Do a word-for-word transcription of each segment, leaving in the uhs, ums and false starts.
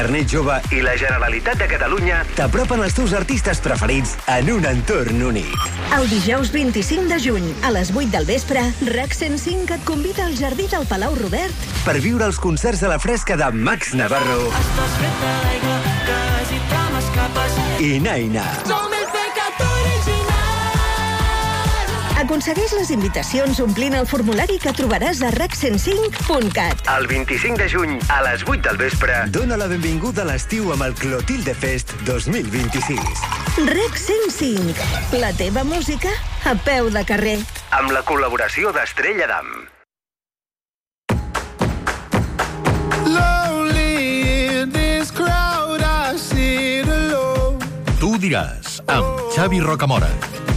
carnet jove i la Generalitat de Catalunya t'apropen els teus artistes preferits en un entorn únic. El dijous vint-i-cinc de juny, a les vuit del vespre, RAC cent cinc et convida al Jardí del Palau Robert per viure els concerts de la fresca de Max Navarro i Naina. Aconsegueix les invitacions omplint el formulari que trobaràs a rac cent cinc punt cat. El vint-i-cinc de juny, a les vuit del vespre, dona la benvinguda a l'estiu amb el Clotilde Fest dos mil vint-i-sis. RAC cent cinc, la teva música a peu de carrer. Amb la col·laboració d'Estrella Damm. Tu diràs, amb Xavi Rocamora.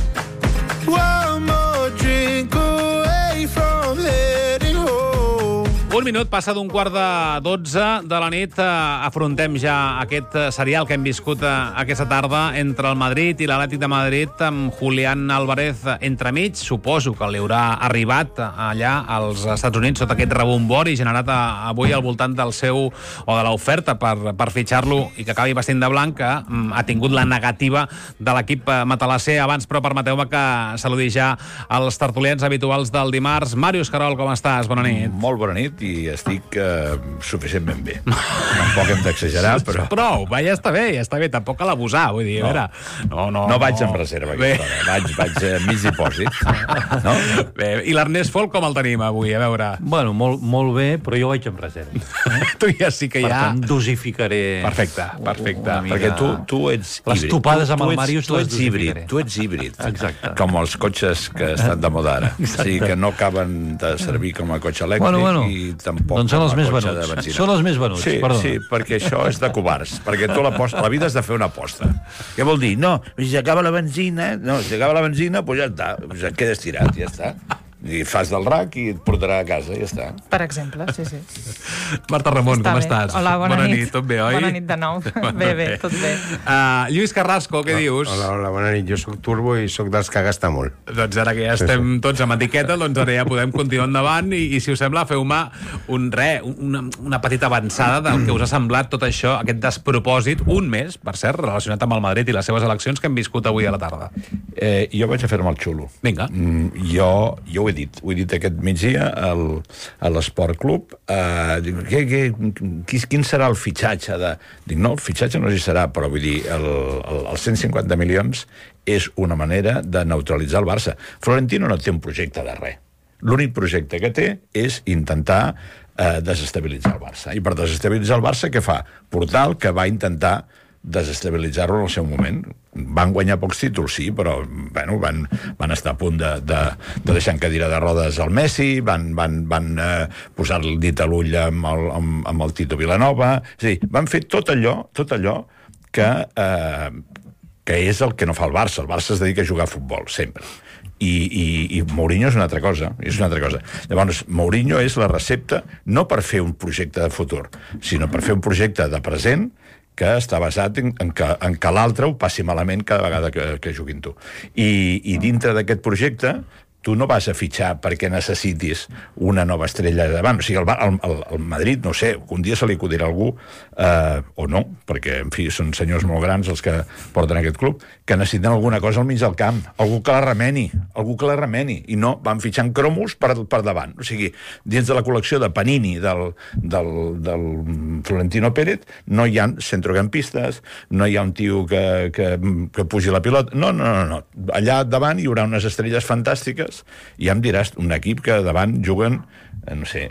Un minut passa d'un quart de dotze de la nit. Afrontem ja aquest serial que hem viscut aquesta tarda entre el Madrid i l'Atlètic de Madrid, amb Julián Álvarez entremig. Suposo que li haurà arribat allà als Estats Units sota aquest rebombori generat avui al voltant del seu o de l'oferta per, per fitxar-lo i que acabi vestint de blanc, que ha tingut la negativa de l'equip matalasser. Abans, però, permeteu-me que saludi ja els tertulians habituals del dimarts. Màrius Carol, com estàs? Bona nit. Molt bona nit i estic uh, suficientment bé. Tampoc hem d'exagerar, però... Prou, va, ja està bé, ja està bé. Tampoc cal abusar, vull dir, no. a veure... No, no, no vaig en reserva aquesta hora, vaig, vaig a mig dipòsit. No? Bé, i l'Ernest Folk com el tenim avui, a veure? Bueno, molt, molt bé, però jo vaig en reserva. Eh? Tu ja sí que per ja... Per tant, dosificaré... Perfecte, perfecte. Mica... Perquè tu, tu ets híbrid. Les topades amb el Màrius tu les ets híbrid, tu ets híbrid. Exacte. Com els cotxes que estan de moda ara. O sigui, que no acaben de servir com a cotxe elèctric bueno, bueno. i tampoc doncs són els més venuts. Són els més venuts, sí, perdona. Sí, perquè això és de covards. Perquè tu la, posta, la vida has de fer una aposta. Què vol dir? No, si acaba la benzina, no, si acaba la benzina, doncs ja està. Pues et quedes tirat, ja està. I fas del rac i et portarà a casa, ja està. Per exemple, sí, sí. Marta Ramon, Està com bé. estàs? Hola, bona, bona nit. nit. Tot bé, oi? Bona nit de nou. Bueno, bé, bé, tot bé. Uh, Lluís Carrasco, què hola, dius? Hola, hola, bona nit. Jo soc Turbo i soc dels que gasta molt. Doncs ara que ja estem sí, sí. tots amb etiqueta, doncs ara ja podem continuar endavant i, i si us sembla, feu-me un re, una, una petita avançada del que us ha semblat tot això, aquest despropòsit, un mes, per cert, relacionat amb el Madrid i les seves eleccions que hem viscut avui a la tarda. Eh, jo vaig a fer-me el xulo. Vinga. Mm, jo, jo ho he dit, ho he dit aquest migdia al, a l'Esport Club. Uh, què, què, quin, quin serà el fitxatge de... Dic, no, el fitxatge no hi serà, però vull dir, el, el, els cent cinquanta milions és una manera de neutralitzar el Barça. Florentino no té un projecte de res. L'únic projecte que té és intentar eh, desestabilitzar el Barça. I per desestabilitzar el Barça, què fa? Portal que va intentar desestabilitzar-lo en el seu moment. Van guanyar pocs títols, sí, però bueno, van, van estar a punt de, de, de deixar en cadira de rodes al Messi, van, van, van eh, posar el dit a l'ull amb el, amb, amb el Tito Vilanova. És a dir, van fer tot allò, tot allò que, eh, que és el que no fa el Barça. El Barça es dedica a jugar a futbol, sempre. I, i, i Mourinho és una altra cosa, és una altra cosa. Llavors, Mourinho és la recepta no per fer un projecte de futur, sinó per fer un projecte de present que està basat en, en que, en que l'altre ho passi malament cada vegada que, que jugui amb tu. I, i dintre d'aquest projecte tu no vas a fitxar perquè necessitis una nova estrella davant. O sigui, el, el, el, el Madrid, no sé, un dia se li acudirà algú, eh, o no, perquè, en fi, són senyors molt grans els que porten aquest club, que necessiten alguna cosa al mig del camp, algú que la remeni, algú que la remeni, i no, van fitxant cromos per, per davant. O sigui, dins de la col·lecció de Panini del, del, del Florentino Pérez no hi ha centrocampistes, no hi ha un tio que, que, que pugi la pilota, no, no, no, no. Allà davant hi haurà unes estrelles fantàstiques i ja em diràs, un equip que davant juguen, no sé,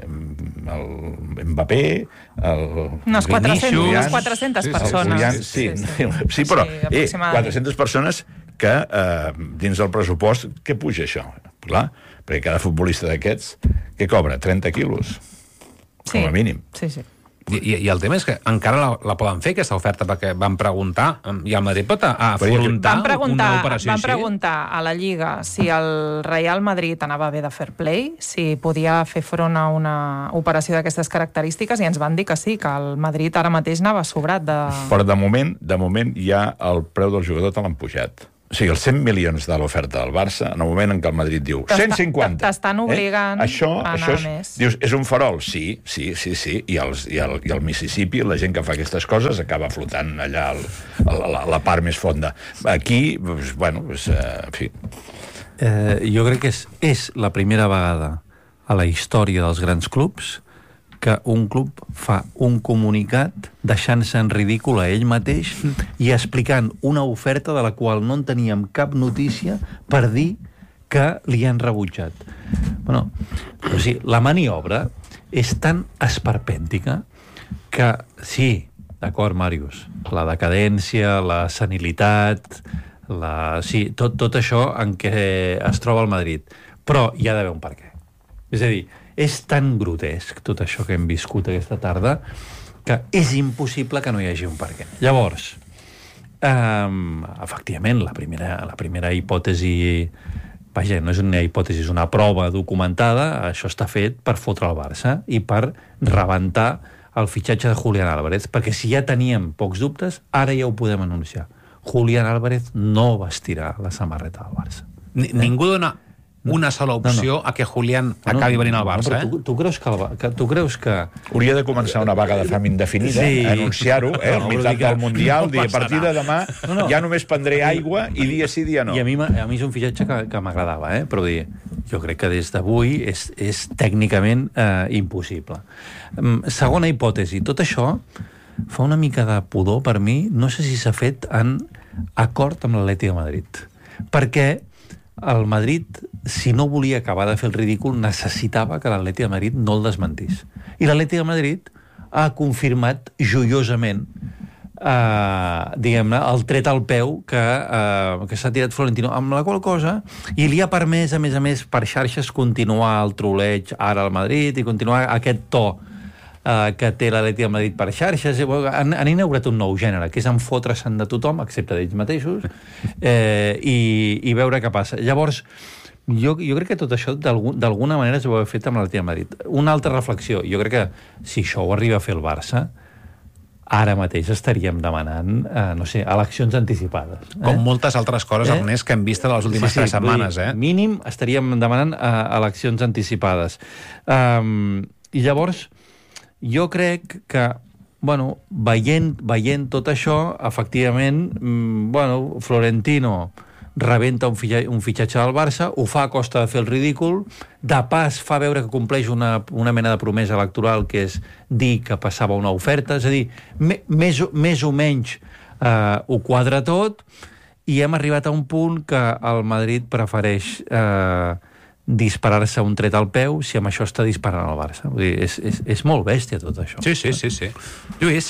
el Mbappé, el unes Vinicius, unes quatre-centes persones. Julián, sí, sí, sí. sí, però sí, eh, quatre-centes persones que eh, dins del pressupost, què puja això? Clar, perquè cada futbolista d'aquests, què cobra? trenta quilos, sí, com a mínim. Sí, sí. I, I el tema és que encara la, la poden fer, aquesta oferta, perquè van preguntar, i el Madrid pot afrontar van preguntar, una operació van així? Van preguntar a la Lliga si el Real Madrid anava bé de fair play, si podia fer front a una operació d'aquestes característiques, i ens van dir que sí, que el Madrid ara mateix anava sobrat de... Però de moment, de moment ja el preu del jugador te l'han pujat. O sigui, els cent milions de l'oferta del Barça, en el moment en què el Madrid diu cent cinquanta... T'estan obligant eh? això, a anar això és, més. Dius, és un farol? Sí, sí, sí, sí. I, els, i, el, I el Mississippi, la gent que fa aquestes coses, acaba flotant allà el, el, la, la part més fonda. Aquí, doncs, bueno, doncs, eh, en fi... Eh, jo crec que és, és la primera vegada a la història dels grans clubs que un club fa un comunicat deixant-se en ridícul a ell mateix i explicant una oferta de la qual no en teníem cap notícia per dir que li han rebutjat. Bueno, o sigui, la maniobra és tan esperpèntica que, sí, d'acord, Màrius, la decadència, la senilitat, la... sí, tot, tot això en què es troba el Madrid, però hi ha d'haver un per què. És a dir, és tan grotesc tot això que hem viscut aquesta tarda que és impossible que no hi hagi un per què. Llavors, um, efectivament, la primera, la primera hipòtesi, vaja, no és una hipòtesi, és una prova documentada, això està fet per fotre el Barça i per rebentar el fitxatge de Julián Álvarez, perquè si ja teníem pocs dubtes, ara ja ho podem anunciar. Julián Álvarez no vestirà la samarreta del Barça. Ni, eh? Ningú dona una sola opció no, no. a que Julián acabi venint al Barça, no, tu, eh? Tu creus que, el, que, tu creus que... Hauria de començar una vaga de fam indefinida, sí. anunciar-ho, eh, al no, meitat del Mundial, no dir, a partir de demà no, no. ja només prendré aigua i dia sí, dia no. I a mi, a mi és un fitxatge que, que m'agradava, eh? Però dir, jo crec que des d'avui és, és tècnicament eh, impossible. Segona hipòtesi, tot això fa una mica de pudor per mi, no sé si s'ha fet en acord amb l'Atlètic de Madrid. Perquè el Madrid, si no volia acabar de fer el ridícul, necessitava que l'Atlètic de Madrid no el desmentís. I l'Atlètic de Madrid ha confirmat joiosament eh, diguem-ne, el tret al peu que, eh, que s'ha tirat Florentino, amb la qual cosa, i li ha permès, a més a més, per xarxes, continuar el troleig ara al Madrid i continuar aquest to Uh, que té l'Atlètic de Madrid per xarxes. Han, han inaugurat un nou gènere, que és enfotre-se'n de tothom, excepte d'ells mateixos, eh, i, i veure què passa. Llavors, jo, jo crec que tot això d'alguna manera es ho ha fet amb l'Atlètic de Madrid. Una altra reflexió, jo crec que si això ho arriba a fer el Barça, ara mateix estaríem demanant, eh, no sé, eleccions anticipades. Eh? Com moltes altres coses, eh? Ernest, que hem vist a les últimes sí, sí, tres setmanes. Eh? Mínim estaríem demanant eh, eleccions anticipades. Um, I llavors, jo crec que, bueno, veient, veient tot això, efectivament, mmm, bueno, Florentino rebenta un, fitxa, un fitxatge del Barça, ho fa a costa de fer el ridícul, de pas fa veure que compleix una, una mena de promesa electoral, que és dir que passava una oferta, és a dir, me, més, més o menys eh, ho quadra tot, i hem arribat a un punt que el Madrid prefereix eh, disparar-se un tret al peu si amb això està disparant al Barça. Vull dir, és, és, és molt bèstia tot això. Sí, sí, sí, sí. Lluís?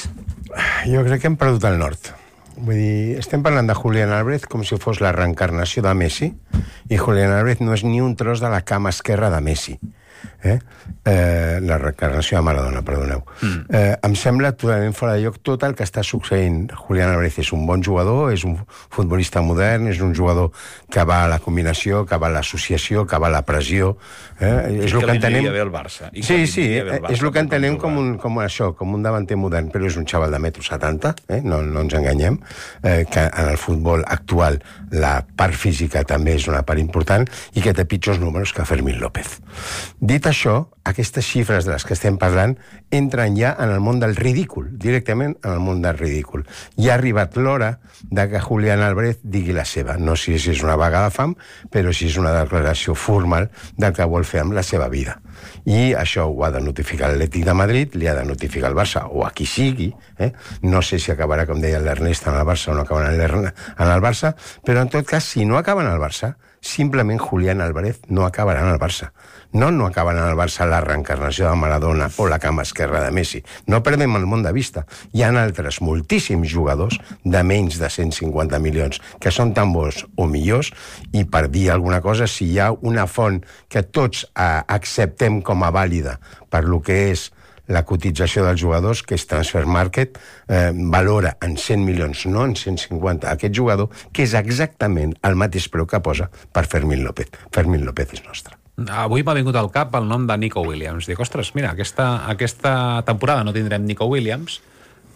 Jo crec que hem perdut el nord. Vull dir, estem parlant de Julián Álvarez com si fos la reencarnació de Messi, i Julián Álvarez no és ni un tros de la cama esquerra de Messi. Eh? Eh, la reencarnació de Maradona, perdoneu. Mm. Eh, em sembla totalment fora de lloc tot el que està succeint. Julián Álvarez és un bon jugador, és un futbolista modern, és un jugador que va a la combinació, que va a l'associació, que va a la pressió. Eh? És I el que entenem... bé el Barça. I sí, sí, Barça, és el que entenem com, un, com això, com un davanter modern, però és un xaval de metro setanta, eh? no, no ens enganyem, eh, que en el futbol actual la part física també és una part important i que té pitjors números que Fermín López. Dit això, aquestes xifres de les que estem parlant entren ja en el món del ridícul, directament en el món del ridícul. Ja ha arribat l'hora de que Julián Álvarez digui la seva. No sé si és una vaga de fam, però si és una declaració formal del que vol fer amb la seva vida. I això ho ha de notificar l'Atlètic de Madrid, li ha de notificar el Barça, o a qui sigui. Eh? No sé si acabarà, com deia l'Ernest, en el Barça o no acabarà en el Barça, però en tot cas, si no acaben al Barça, simplement Julián Álvarez no acabarà en el Barça. No, no acabarà en el Barça la reencarnació de Maradona o la cama esquerra de Messi. No perdem el món de vista. Hi ha altres moltíssims jugadors de menys de cent cinquanta milions que són tan bons o millors, i per dir alguna cosa, si hi ha una font que tots eh, acceptem com a vàlida per lo que és la cotització dels jugadors, que és Transfer Market, eh, valora en cent milions, no en cent cinquanta, aquest jugador, que és exactament el mateix preu que posa per Fermín López. Fermín López és nostre. Avui m'ha vingut al cap el nom de Nico Williams. Dic, ostres, mira, aquesta, aquesta temporada no tindrem Nico Williams,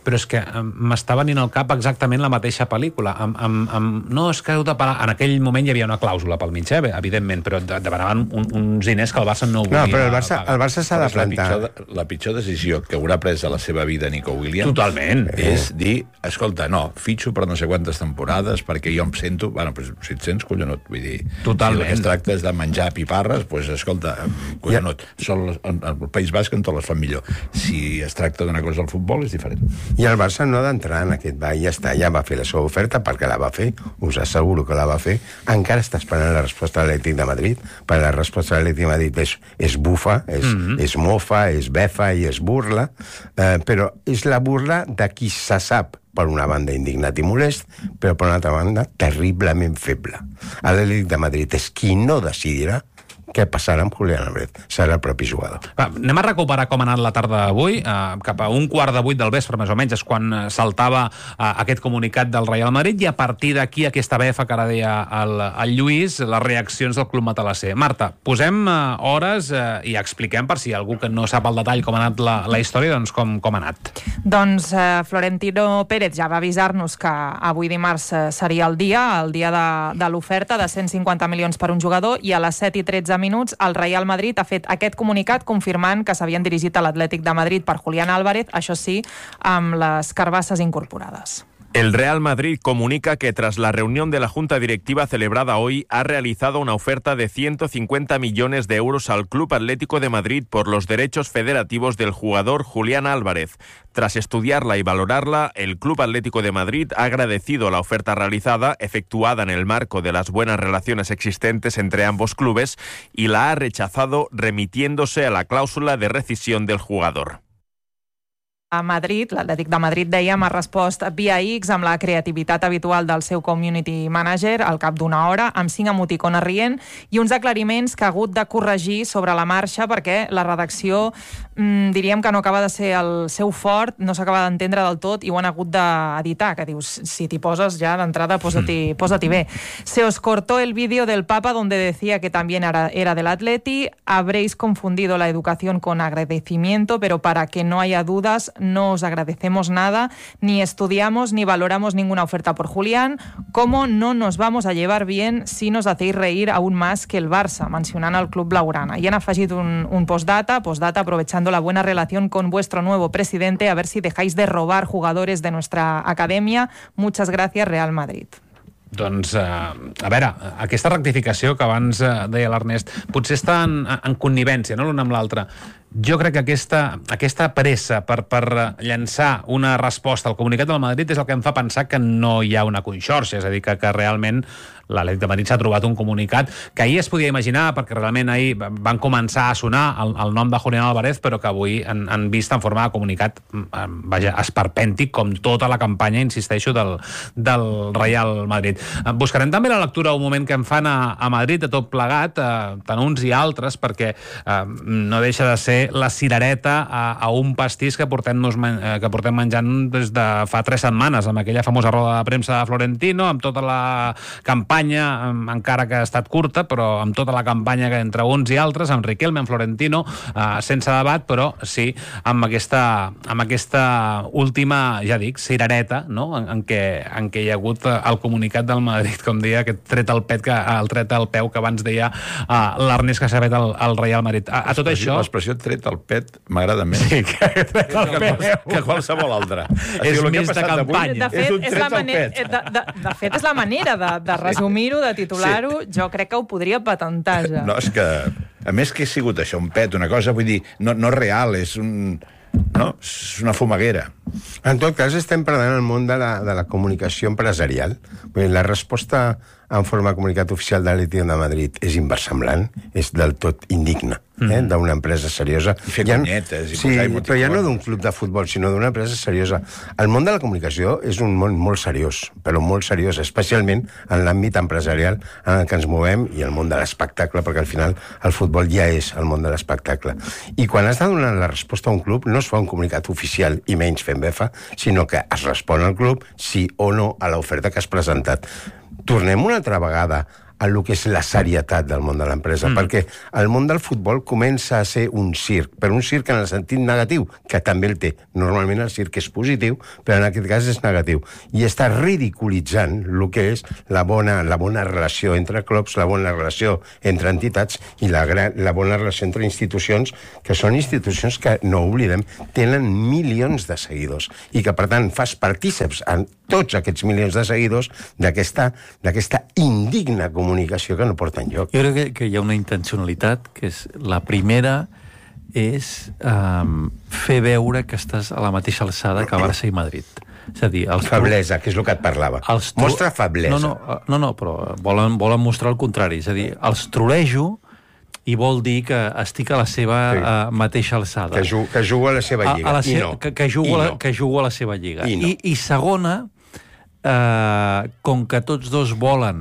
però és que m'està venint al cap exactament la mateixa pel·lícula. Amb, amb, amb, no, és que heu de pagar... En aquell moment hi havia una clàusula pel mig, eh? Evidentment, però demanaven un, uns diners que el Barça no volia. No, però el Barça, el Barça s'ha de plantar. La pitjor, la pitjor decisió que haurà pres a la seva vida Nico Williams... Totalment. És dir, escolta, no, fitxo per no sé quantes temporades, perquè jo em sento... Bueno, però si et sents collonut, vull dir... Totalment. Si el que es tracta és de menjar piparres, doncs, escolta, collonut. Sol, al País Basc en tot les fan millor. Si es tracta d'una cosa al futbol, és diferent. I el Barça no ha d'entrar en aquest va, i ja està, ja va fer la seva oferta, perquè la va fer, us asseguro que la va fer, encara està esperant la resposta de l'Atlètic de Madrid, perquè la resposta de l'Atlètic de Madrid és, és bufa, és, mm-hmm. és mofa, és befa i és burla, eh, però és la burla de qui se sap, per una banda indignat i molest, però per una altra banda terriblement feble. L'Atlètic de Madrid és qui no decidirà què passarà amb Julián Álvarez. Serà el propi jugador. Va, anem a recuperar com ha anat la tarda d'avui. Uh, cap a un quart de vuit del vespre, més o menys, és quan saltava uh, aquest comunicat del Real Madrid, i a partir d'aquí aquesta befa que ara deia el, el Lluís, les reaccions del Club Matalasser. Marta, posem uh, hores uh, i expliquem, per si algú que no sap el detall com ha anat la, la història, doncs com, com ha anat. Doncs uh, Florentino Pérez ja va avisar-nos que avui dimarts uh, seria el dia, el dia de, de l'oferta de cent cinquanta milions per un jugador, i a les set i tretze minuts el Real Madrid ha fet aquest comunicat confirmant que s'havien dirigit a l'Atlètic de Madrid per Julián Álvarez, això sí, amb les carbasses incorporades. El Real Madrid comunica que tras la reunión de la Junta Directiva celebrada hoy ha realizado una oferta de ciento cincuenta millones de euros al Club Atlético de Madrid por los derechos federativos del jugador Julián Álvarez. Tras estudiarla y valorarla, el Club Atlético de Madrid ha agradecido la oferta realizada, efectuada en el marco de las buenas relaciones existentes entre ambos clubes, y la ha rechazado remitiéndose a la cláusula de rescisión del jugador. A Madrid, l'Atlètic de Madrid, dèiem, ha respost via X amb la creativitat habitual del seu community manager al cap d'una hora, amb cinc emoticones rient i uns aclariments que ha hagut de corregir sobre la marxa, perquè la redacció mmm, diríem que no acaba de ser el seu fort, no s'acaba d'entendre del tot i ho han hagut d'editar, que dius, si t'hi poses ja d'entrada, posa-t'hi posa-t'hi bé. Se os cortó el vídeo del Papa donde decía que también era, era del Atleti, habréis confundido la educación con agradecimiento, pero para que no haya dudas, no os agradecemos nada, ni estudiamos ni valoramos ninguna oferta por Julián. ¿Cómo no nos vamos a llevar bien si nos hacéis reír aún más que el Barça? Mencionant el club blaugrana. Y han afegit un, un postdata, postdata aprovechando la buena relación con vuestro nuevo presidente, a ver si dejáis de robar jugadores de nuestra academia. Muchas gracias, Real Madrid. Doncs, eh, a veure, aquesta rectificació que abans eh, deia l'Ernest, potser està en, en connivència, no?, l'un amb l'altre. Jo crec que aquesta, aquesta pressa per, per llançar una resposta al comunicat del Madrid és el que em fa pensar que no hi ha una conxorxa, és a dir, que, que realment l'Atlètic de Madrid s'ha trobat un comunicat que ahir es podia imaginar, perquè realment ahir van començar a sonar el, el nom de Julián Álvarez, però que avui han, han vist en forma de comunicat, vaja, esperpèntic, com tota la campanya, insisteixo, del, del Real Madrid. Buscarem també la lectura un moment que en fan a, a Madrid, de tot plegat, eh, tant uns i altres, perquè eh, no deixa de ser la cirereta a, a un pastís que portem, nos, eh, que portem menjant des de fa tres setmanes, amb aquella famosa roda de premsa de Florentino, amb tota la campanya, encara que ha estat curta, però amb tota la campanya que entre uns i altres, amb Riquelme, amb Florentino, eh, sense debat, però sí amb aquesta, amb aquesta última, ja dic, cirereta, no?, en, en, què, en què hi ha hagut el comunicat del Madrid, com deia, aquest tret al pet, que, el tret al peu que abans deia uh, l'Ernest Casabet al, al Real Madrid. A, a tot això... L'expressió tret al pet m'agrada més. Sí, que tret al pet. Que, que qualsevol altra. És més de campanya. De fet, és, és la manera, de, de, de fet, és la manera de, de resumir-ho, de titular-ho. Sí. Jo crec que ho podria patentar, ja. No, és que... A més que ha sigut això, un pet, una cosa, vull dir, no, no real, és un... No? És una fumaguera. En tot cas, estem perdent el món de la, de la comunicació empresarial. Vull dir, la resposta en forma de comunicat oficial de l'Atlètic de Madrid és inversemblant, és del tot indigna, eh? Mm. d'una empresa seriosa. I fer conyetes. I sí, però ja no d'un club de futbol, sinó d'una empresa seriosa. El món de la comunicació és un món molt seriós, però molt seriós, especialment en l'àmbit empresarial en el que ens movem i el món de l'espectacle, perquè al final el futbol ja és el món de l'espectacle. I quan has de donar la resposta a un club, no es fa un comunicat oficial i menys fent befa, sinó que es respon al club sí o no a l'oferta que has presentat. Tornem una altra vegada el que és la serietat del món de l'empresa, mm. perquè el món del futbol comença a ser un circ, però un circ en el sentit negatiu, que també el té. Normalment el circ és positiu, però en aquest cas és negatiu. I està ridiculitzant el que és la bona, la bona relació entre clubs, la bona relació entre entitats i la, gran, la bona relació entre institucions, que són institucions que, no oblidem, tenen milions de seguidors i que, per tant, fas partíceps en tots aquests milions de seguidors d'aquesta d'aquesta indigna comunicació que no porta enlloc. Jo crec que, que hi ha una intencionalitat, que és la primera és um, fer veure que estàs a la mateixa alçada que Barça i Madrid. És a dir, els feblesa, que és el que et parlava. Els Mostra feblesa. No, no, no, no però volen, volen mostrar el contrari. És a dir, els trolejo i vol dir que estic a la seva sí. uh, mateixa alçada. Que, ju que jugo a la seva lliga. A, a la se I no. Que, que, jugo I la, no. que jugo a la seva lliga. I, no. I, i segona, uh, com que tots dos volen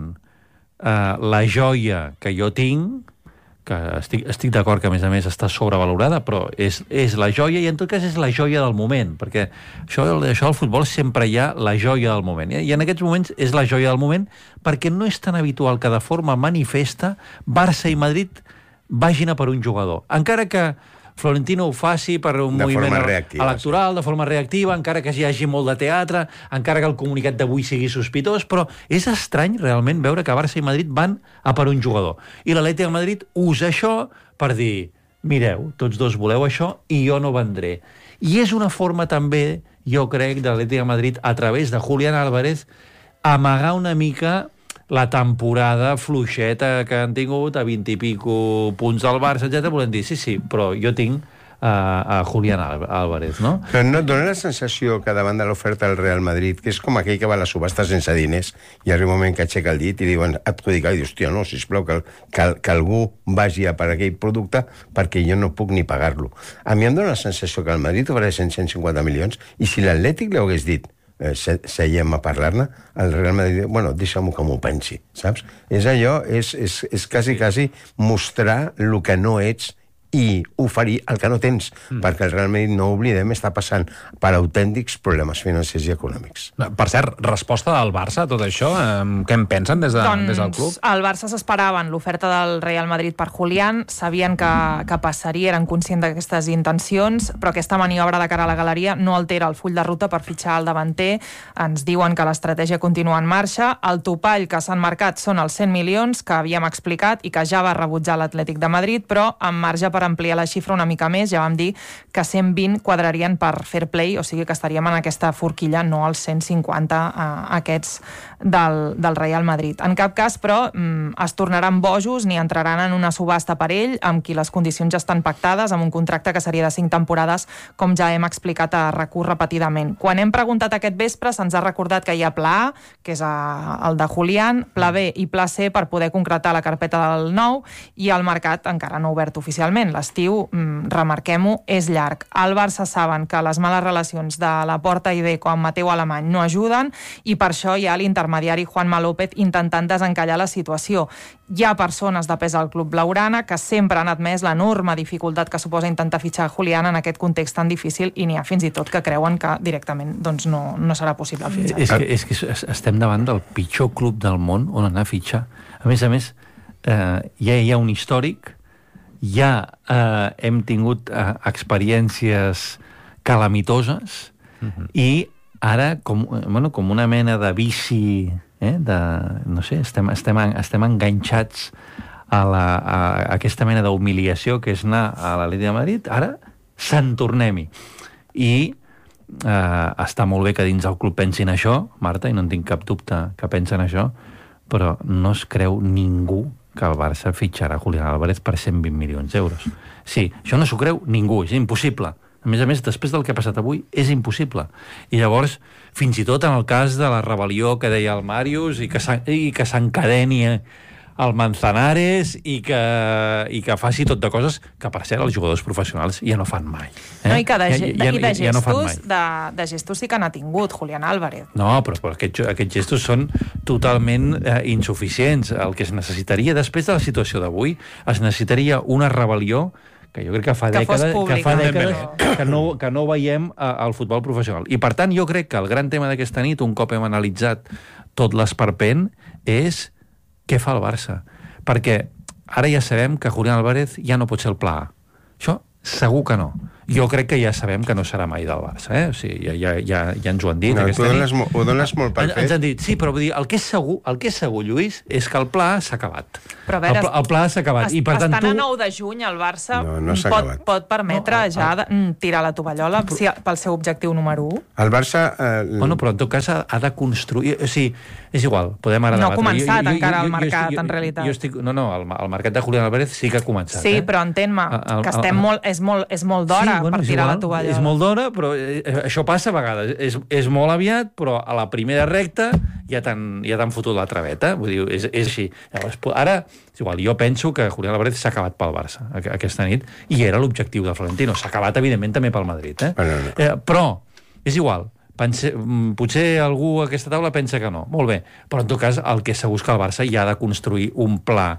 uh, la joia que jo tinc, que estic, estic d'acord que, a més a més, està sobrevalorada, però és, és la joia, i en tot cas és la joia del moment, perquè això, això del futbol sempre hi ha la joia del moment, i en aquests moments és la joia del moment, perquè no és tan habitual que de forma manifesta Barça i Madrid vagin a per un jugador. Encara que Florentino ho faci per un de moviment reactiva, electoral, sí. de forma reactiva, encara que hi hagi molt de teatre, encara que el comunicat d'avui sigui sospitós, però és estrany realment veure que Barça i Madrid van a per un jugador. I l'Atlètic de Madrid usa això per dir, mireu, tots dos voleu això i jo no vendré. I és una forma també, jo crec, de l'Atlètic de Madrid, a través de Julián Álvarez, amagar una mica la temporada fluixeta que han tingut a vint i pico punts del Barça, etcètera, volem dir, sí, sí, però jo tinc a, a Julián Álvarez, no? Però no et dona la sensació que davant de l'oferta del Real Madrid, que és com aquell que va a la subhasta sense diners i arriba un moment que aixeca el dit i diuen adjudicar, i dius, hòstia, no, sisplau, que, que, que algú vagi a per aquell producte perquè jo no puc ni pagar-lo. A mi em dona la sensació que el Madrid ofereix cent cinquanta milions i si l'Atlètic li hagués dit Eh, se, seiem a parlar-ne, el Real Madrid, bueno, deixa'm que m'ho pensi, saps? És allò, és, és, és quasi, quasi mostrar el que no ets i oferir el que no tens, mm. perquè el Real Madrid, no oblidem, està passant per autèntics problemes financers i econòmics. Per cert, resposta del Barça a tot això? Què en pensen des, de, doncs, des del club? El Barça s'esperaven l'oferta del Real Madrid per Julián, sabien que, que passaria, eren conscients d'aquestes intencions, però aquesta maniobra de cara a la galeria no altera el full de ruta per fitxar el davanter. Ens diuen que l'estratègia continua en marxa. El topall que s'han marcat són els cent milions que havíem explicat i que ja va rebutjar l'Atlètic de Madrid, però amb marge per ampliar la xifra una mica més. Ja vam dir que cent vint quadrarien per fair play, o sigui que estaríem en aquesta forquilla, no als cent cinquanta eh, aquests del, del Real Madrid. En cap cas, però, mm, es tornaran bojos ni entraran en una subhasta per ell, amb qui les condicions ja estan pactades, amb un contracte que seria de cinc temporades, com ja hem explicat a RAC1 repetidament. Quan hem preguntat aquest vespre, se'ns ha recordat que hi ha pla A, que és a, el de Julián, pla B i pla C per poder concretar la carpeta del nou, i el mercat encara no obert oficialment. L'estiu, mm, remarquem-ho, és llarg. Al Barça saben que les males relacions de la Porta i Deco amb Mateu Alemany no ajuden, i per això hi ha l'intermediari Juanma López intentant desencallar la situació. Hi ha persones de pes al club blaugrana que sempre han admès l'enorme dificultat que suposa intentar fitxar Julián en aquest context tan difícil, i n'hi ha fins i tot que creuen que directament doncs, no, no serà possible el fitxatge. És que, és que estem davant del pitjor club del món on anar a fitxar. A més a més, eh, ja hi ha un històric, ja eh, hem tingut eh, experiències calamitoses, uh-huh. i ara, com, bueno, com una mena de vici, eh, de, no sé, estem, estem, estem enganxats a, la, a aquesta mena d'humiliació que és anar a l'Atlètic de Madrid, ara se'n tornem-hi. I eh, està molt bé que dins del club pensin això, Marta, i no en tinc cap dubte que pensen això, però no es creu ningú que el Barça fitxarà Julián Álvarez per cent vint milions d'euros. Sí, això no s'ho creu ningú, és impossible. A més a més, després del que ha passat avui, és impossible. I llavors, fins i tot en el cas de la rebel·lió que deia el Màrius, i que s'encadeni el Manzanares i que, i que faci tot de coses que, per cert, els jugadors professionals ja no fan mai. Eh? No, i que de, ja, ja, i de, gestos, ja no fan mai. De, de gestos sí que n'ha tingut Julián Álvarez. No, però, però aquests, aquests gestos són totalment eh, insuficients. El que es necessitaria, després de la situació d'avui, es necessitaria una rebel·lió que jo crec que fa que dècades, que fa dècades però... que, no, que no veiem al futbol professional. I, per tant, jo crec que el gran tema d'aquesta nit, un cop hem analitzat tot l'esperpent, és què fa el Barça? Perquè ara ja sabem que Julián Álvarez ja no pot ser el pla A. Això segur que no. Jo crec que ja sabem que no serà mai del Barça, eh? O sigui, ja, ja, ja, ja ens ho han dit. No, tu dones, nit. Ho dones molt per fet. Ens han dit, sí, però vull dir, el que és segur, el que és segur, Lluís, és que el pla s'ha acabat. Però a veure, el, pla, el pla s'ha acabat. Es, I per tant, estan tu... a nou de juny, el Barça no, no pot, pot permetre no, el, ja de, tirar la tovallola però, si, pel seu objectiu número u. El Barça... Eh, bueno, però en tot cas ha, ha de construir... O sigui, és igual, podem ara no debatre. ha començat jo, jo, jo, encara jo, el mercat, jo, jo, en realitat. Jo estic, no, no, el, el mercat de Julián Álvarez sí que ha començat. Sí, eh? però entén-me, que estem el, molt, és molt, és molt d'hora sí, bueno, per tirar igual, la tovallola. És molt d'hora, però eh, això passa a vegades. És, és molt aviat, però a la primera recta ja t'han ja fotut la traveta. Vull dir, és, és així. Llavors, ara, és igual, jo penso que Julián Álvarez s'ha acabat pel Barça aquesta nit, i era l'objectiu de Florentino. S'ha acabat, evidentment, també pel Madrid. Eh? Bueno, no. eh, però, és igual, Pense, potser algú a aquesta taula pensa que no. Molt bé, però en tot cas el que segur és que el Barça ja ha de construir un pla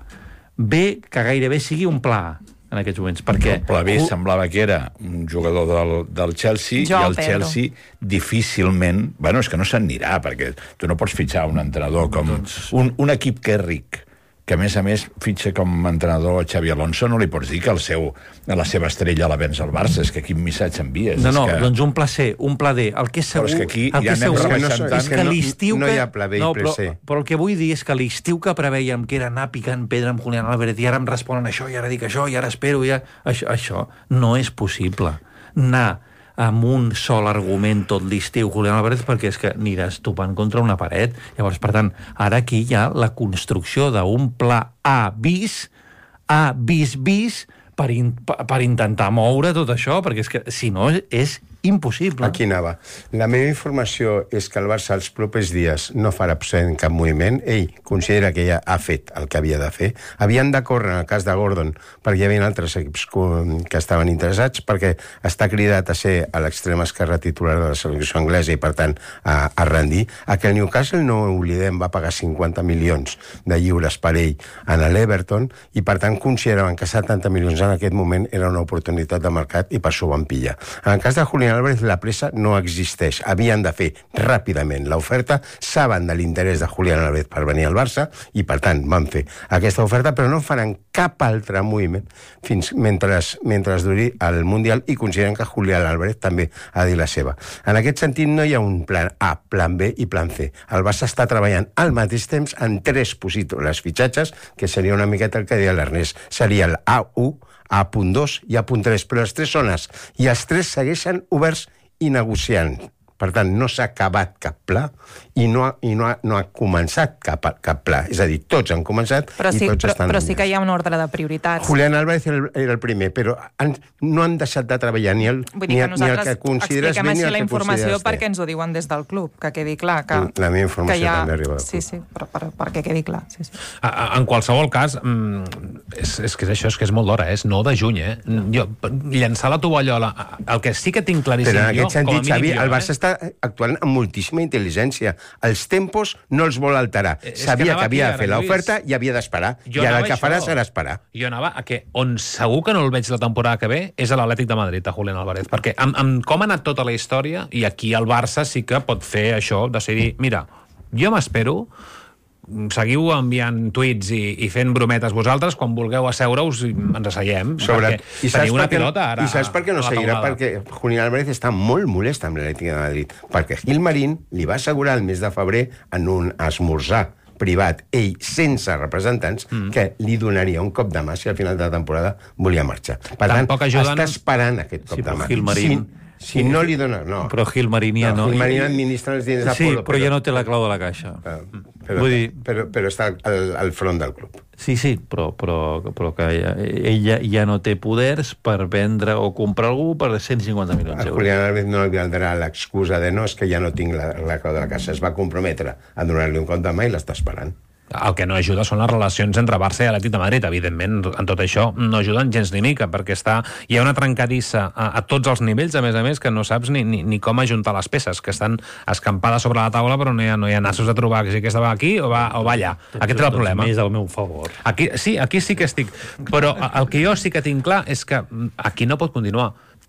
B que gairebé sigui un pla A en aquests moments, perquè... El pla B semblava que era un jugador del, del Chelsea jo, i el Pedro. Chelsea difícilment... Bueno, és que no se'n anirà, perquè tu no pots fitxar un entrenador com... Doncs... Un, un equip que és ric, que a més a més fitxa com a entrenador Xavi Alonso, no li pots dir que el seu, la seva estrella la vens al Barça, és que quin missatge envies. No, no, és que... doncs un pla C, un pla D, el que és segur... Però és que aquí el ja que anem segur, rebaixant tant... És que l'estiu no, que... no hi ha pla B i no, pla però, C. però el que vull dir és que l'estiu que preveiem que era anar picant pedra amb Julián Álvarez i ara em responen això, i ara dic això, i ara espero, i ara... Això, això no és possible. Anar amb un sol argument tot l'estiu, Julián Álvarez, perquè és que aniràs topant contra una paret. Llavors, per tant, ara aquí hi ha la construcció d'un pla A bis, A bis bis, per, in, per intentar moure tot això, perquè és que, si no, és impossible. Aquí anava. La meva informació és que el Barça els propers dies no farà absolutament cap moviment. Ell considera que ja ha fet el que havia de fer. Havien de córrer en el cas de Gordon, perquè hi havia altres equips que estaven interessats, perquè està cridat a ser a l'extrem esquerra titular de la selecció anglesa i, per tant, a, a rendir. A que el Newcastle, no ho oblidem, va pagar cinquanta milions de lliures per ell en l'Everton i, per tant, consideraven que setanta milions en aquest moment era una oportunitat de mercat i per això ho van pillar. En el cas de Julián Álvarez, la pressa no existeix. Havien de fer ràpidament l'oferta, saben de l'interès de Julián Álvarez per venir al Barça i, per tant, van fer aquesta oferta, però no faran cap altre moviment fins mentre, mentre duri el Mundial i consideren que Julián Álvarez també ha de dir la seva. En aquest sentit, no hi ha un plan A, plan B i plan C. El Barça està treballant al mateix temps en tres possibles fitxatges, que seria una miqueta el que deia l'Ernest. Seria el A u, A punt dos i A punt tres, però els tres són as, i els tres segueixen oberts i negociant. Per tant, no s'ha acabat cap pla i no ha, i no ha, no ha començat cap, cap pla. És a dir, tots han començat però i sí, tots però, estan... Però sí que hi ha un ordre de prioritats. Julián Álvarez era el, era el primer, però han, no han deixat de treballar ni el, Vull dir ni, que ni el que consideres bé ni el la que informació consideres perquè ens ho diuen des del club, que quedi clar. Que, la meva informació que ha... també arriba del club. Sí, sí, però per, perquè quedi clar. Sí, sí. En qualsevol cas, és, és que és això, és que és molt d'hora, és nou de juny, eh? Jo, llançar la tovallola, el que sí que tinc claríssim però en jo, aquest sentit, com a mínim Xavi, jo, el Barça eh? està actuant amb moltíssima intel·ligència. Els tempos no els vol alterar. És Sabia que, que havia aquí, de fer ara, l'oferta i havia d'esperar. I ara el que farà serà esperar. Jo anava a que on segur que no el veig la temporada que ve és a l'Atlètic de Madrid, a Julián Álvarez, perquè amb, amb com ha anat tota la història, i aquí el Barça sí que pot fer això, decidir, mira, jo m'espero, seguiu enviant tuits i, i fent brometes vosaltres, quan vulgueu asseure-us ens asseiem, Sobre... perquè teniu una pilota ara. I saps per què no seguirà? Perquè Julián Álvarez està molt molest amb l'Atlètic de Madrid, perquè Gilmarín li va assegurar el mes de febrer en un esmorzar privat, ell sense representants, mm. que li donaria un cop de mà si al final de la temporada volia marxar. Per Tampoc tant, ajuden... està esperant aquest cop sí, de mà. Gilmarín... Si, si sí, no li dona... No. Però Gilmarín ja no... no Gilmarín administra els diners de sí, Polo. però, però ja no té la clau de la caixa. Però, però, Vull dir... però, però està al, al front del club. Sí, sí, però, però, però que ja, ell ja, ja no té poders per vendre o comprar algú per cent cinquanta milions d'euros. A Julián Álvarez no li valdrà l'excusa de no, és que ja no tinc la, la clau de la caixa. Es va comprometre a donar-li un cop de mà i l'està esperant. El que no ajuda són les relacions entre Barça i Atlètic de Madrid, evidentment, en tot això no ajuden gens ni mica, perquè està, hi ha una trencadissa a, a tots els nivells, a més a més, que no saps ni, ni, ni com ajuntar les peces, que estan escampades sobre la taula, però no hi ha, no hi ha nassos a trobar que sí que estava aquí o va, o va allà. Aquest és el problema. Més al meu favor. Aquí, sí, aquí sí que estic. Però el que jo sí que tinc clar és que aquí no pot continuar.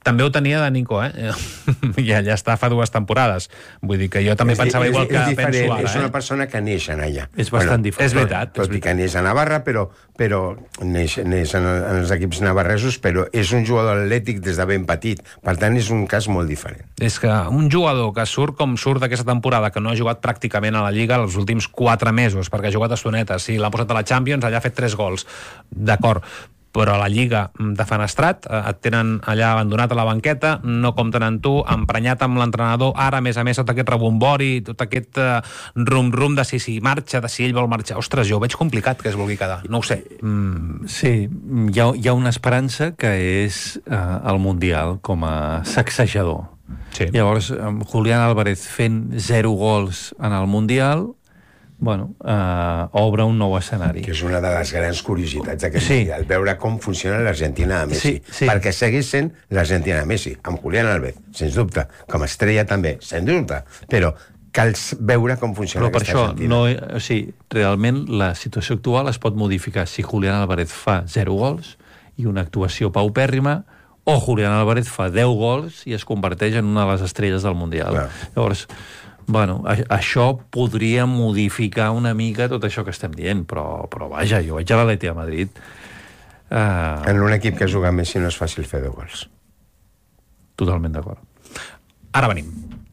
també ho tenia de Nico, eh? I allà està fa dues temporades. Vull dir que jo també és, pensava és, igual que és diferent, penso ara. És una eh? persona que neix en allà. És bastant bueno, diferent. És veritat. Tot, tot i que neix a Navarra, però, però neix, neix en, en els equips navarresos, però és un jugador atlètic des de ben petit. Per tant, és un cas molt diferent. És que un jugador que surt com surt d'aquesta temporada, que no ha jugat pràcticament a la Lliga els últims quatre mesos, perquè ha jugat a estonetes, sí, l'ha posat a la Champions, allà ha fet tres gols. D'acord, però a la Lliga de Fanestrat et tenen allà abandonat a la banqueta, no compten amb tu, emprenyat amb l'entrenador, ara, a més a més, tot aquest rebombori, tot aquest uh, rum-rum de si si marxa, de si ell vol marxar. Ostres, jo ho veig complicat que es vulgui quedar, no ho sé. Mm, sí, hi ha, hi ha una esperança que és uh, el Mundial com a sacsejador. Sí. Llavors, um, Julián Álvarez fent zero gols en el Mundial, bueno, uh, obre un nou escenari. Que és una de les grans curiositats d'aquest sí. Mundial, veure com funciona l'Argentina de Messi. Sí, sí. Perquè segueix sent l'Argentina de Messi, amb Julián Álvarez, sens dubte, com a estrella també, sens dubte, però cal veure com funciona però aquesta això, Argentina. no, o sigui, realment la situació actual es pot modificar si Julián Álvarez fa zero gols i una actuació paupèrrima, o Julián Álvarez fa deu gols i es converteix en una de les estrelles del Mundial. Clar. Llavors, bueno, a, això podria modificar una mica tot això que estem dient, però, però vaja, jo vaig a l'Atleti de Madrid. Uh... En un equip que juga Messi no és fàcil fer deu gols. Totalment d'acord. Ara venim.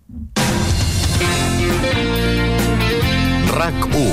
RAC u.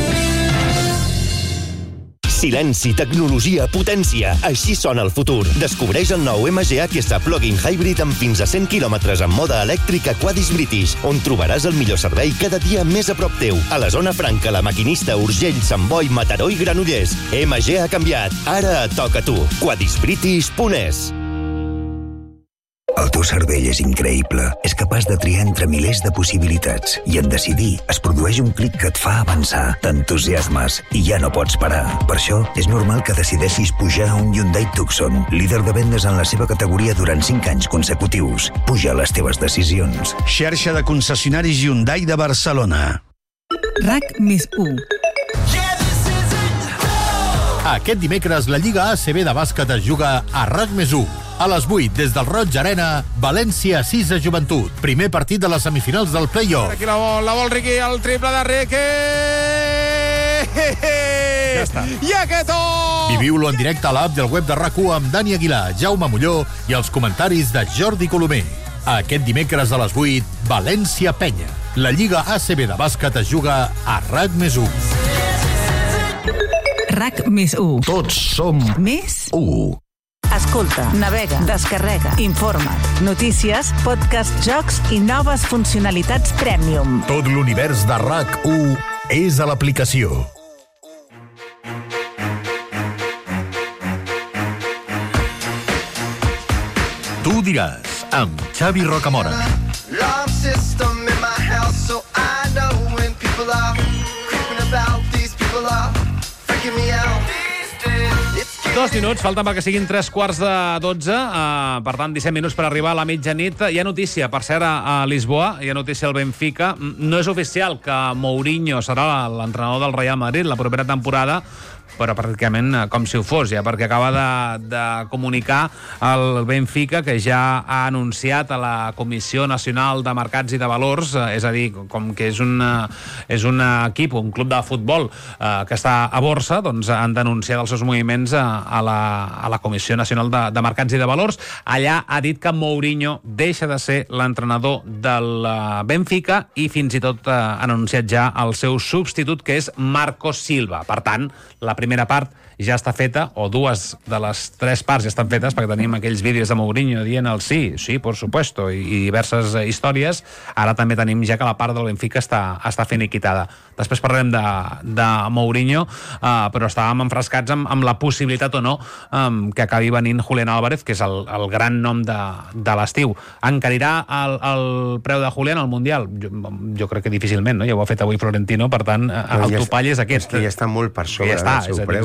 Silenci, tecnologia, potència. Així sona el futur. Descobreix el nou M G H S Plug-in Hybrid amb fins a cent quilòmetres en mode elèctric a Quadis British, on trobaràs el millor servei cada dia més a prop teu. A la zona franca, La Maquinista, Urgell, Sant Boi, Mataró i Granollers. M G ha canviat. Ara et toca a tu. quadis british punt es. El teu cervell és increïble. És capaç de triar entre milers de possibilitats i en decidir es produeix un clic que et fa avançar. T'entusiasmes i ja no pots parar. Per això és normal que decideixis pujar a un Hyundai Tucson, líder de vendes en la seva categoria durant cinc anys consecutius. Puja les teves decisions. Xarxa de concessionaris Hyundai de Barcelona. RAC més u. Aquest dimecres la Lliga A C B de bàsquet es juga a RAC més u. A les vuit, des del Roig Arena, València sis a Joventut. Primer partit de les semifinals del play-off. Aquí la vol, la vol Riqui, el triple de Riqui! Ja està. I aquest oh! Viviu-lo en directe a l'app del web de RAC u amb Dani Aguilar, Jaume Molló i els comentaris de Jordi Colomer. Aquest dimecres a les vuit, València Penya. La Lliga A C B de bàsquet es juga a RAC més u. RAC més u. Tots som més u. Escolta, navega, descarrega, informa't. Notícies, podcast, jocs i noves funcionalitats Premium. Tot l'univers de RAC u és a l'aplicació. Tu diràs, amb Xavi Rocamora. Love system in my house, so I know when people are creeping about, these people are freaking me out. Dos minuts, falten perquè siguin tres quarts de dotze, uh, per tant, disset minuts per arribar a la mitjanit. Hi ha notícia, per cert, a Lisboa, hi ha notícia al Benfica. No és oficial que Mourinho serà l'entrenador del Real Madrid la propera temporada, però pràcticament com si ho fos, ja, perquè acaba de, de comunicar el Benfica que ja ha anunciat a la Comissió Nacional de Mercats i de Valors, eh, és a dir, com que és un, és un equip, un club de futbol eh, que està a borsa, doncs han denunciat els seus moviments a, a, la, a la Comissió Nacional de, de Mercats i de Valors. Allà ha dit que Mourinho deixa de ser l'entrenador del Benfica i fins i tot eh, ha anunciat ja el seu substitut, que és Marco Silva. Per tant, la primera part ja està feta, o dues de les tres parts ja estan fetes, perquè tenim aquells vídeos de Mourinho dient el sí, sí, por supuesto, i, i diverses històries. Ara també tenim ja que la part del Benfica està, està finiquitada. Després parlarem de, de Mourinho, uh, però estàvem enfrascats amb, amb la possibilitat o no um, que acabi venint Julián Álvarez, que és el, el gran nom de, de l'estiu. Encarirà el, el preu de Julián al Mundial? Jo, jo crec que difícilment, no? Ja ho ha fet avui Florentino, per tant, el ja topall és aquest. És que ja està molt per sobre ja està, del seu és a dir, preu. Exacte.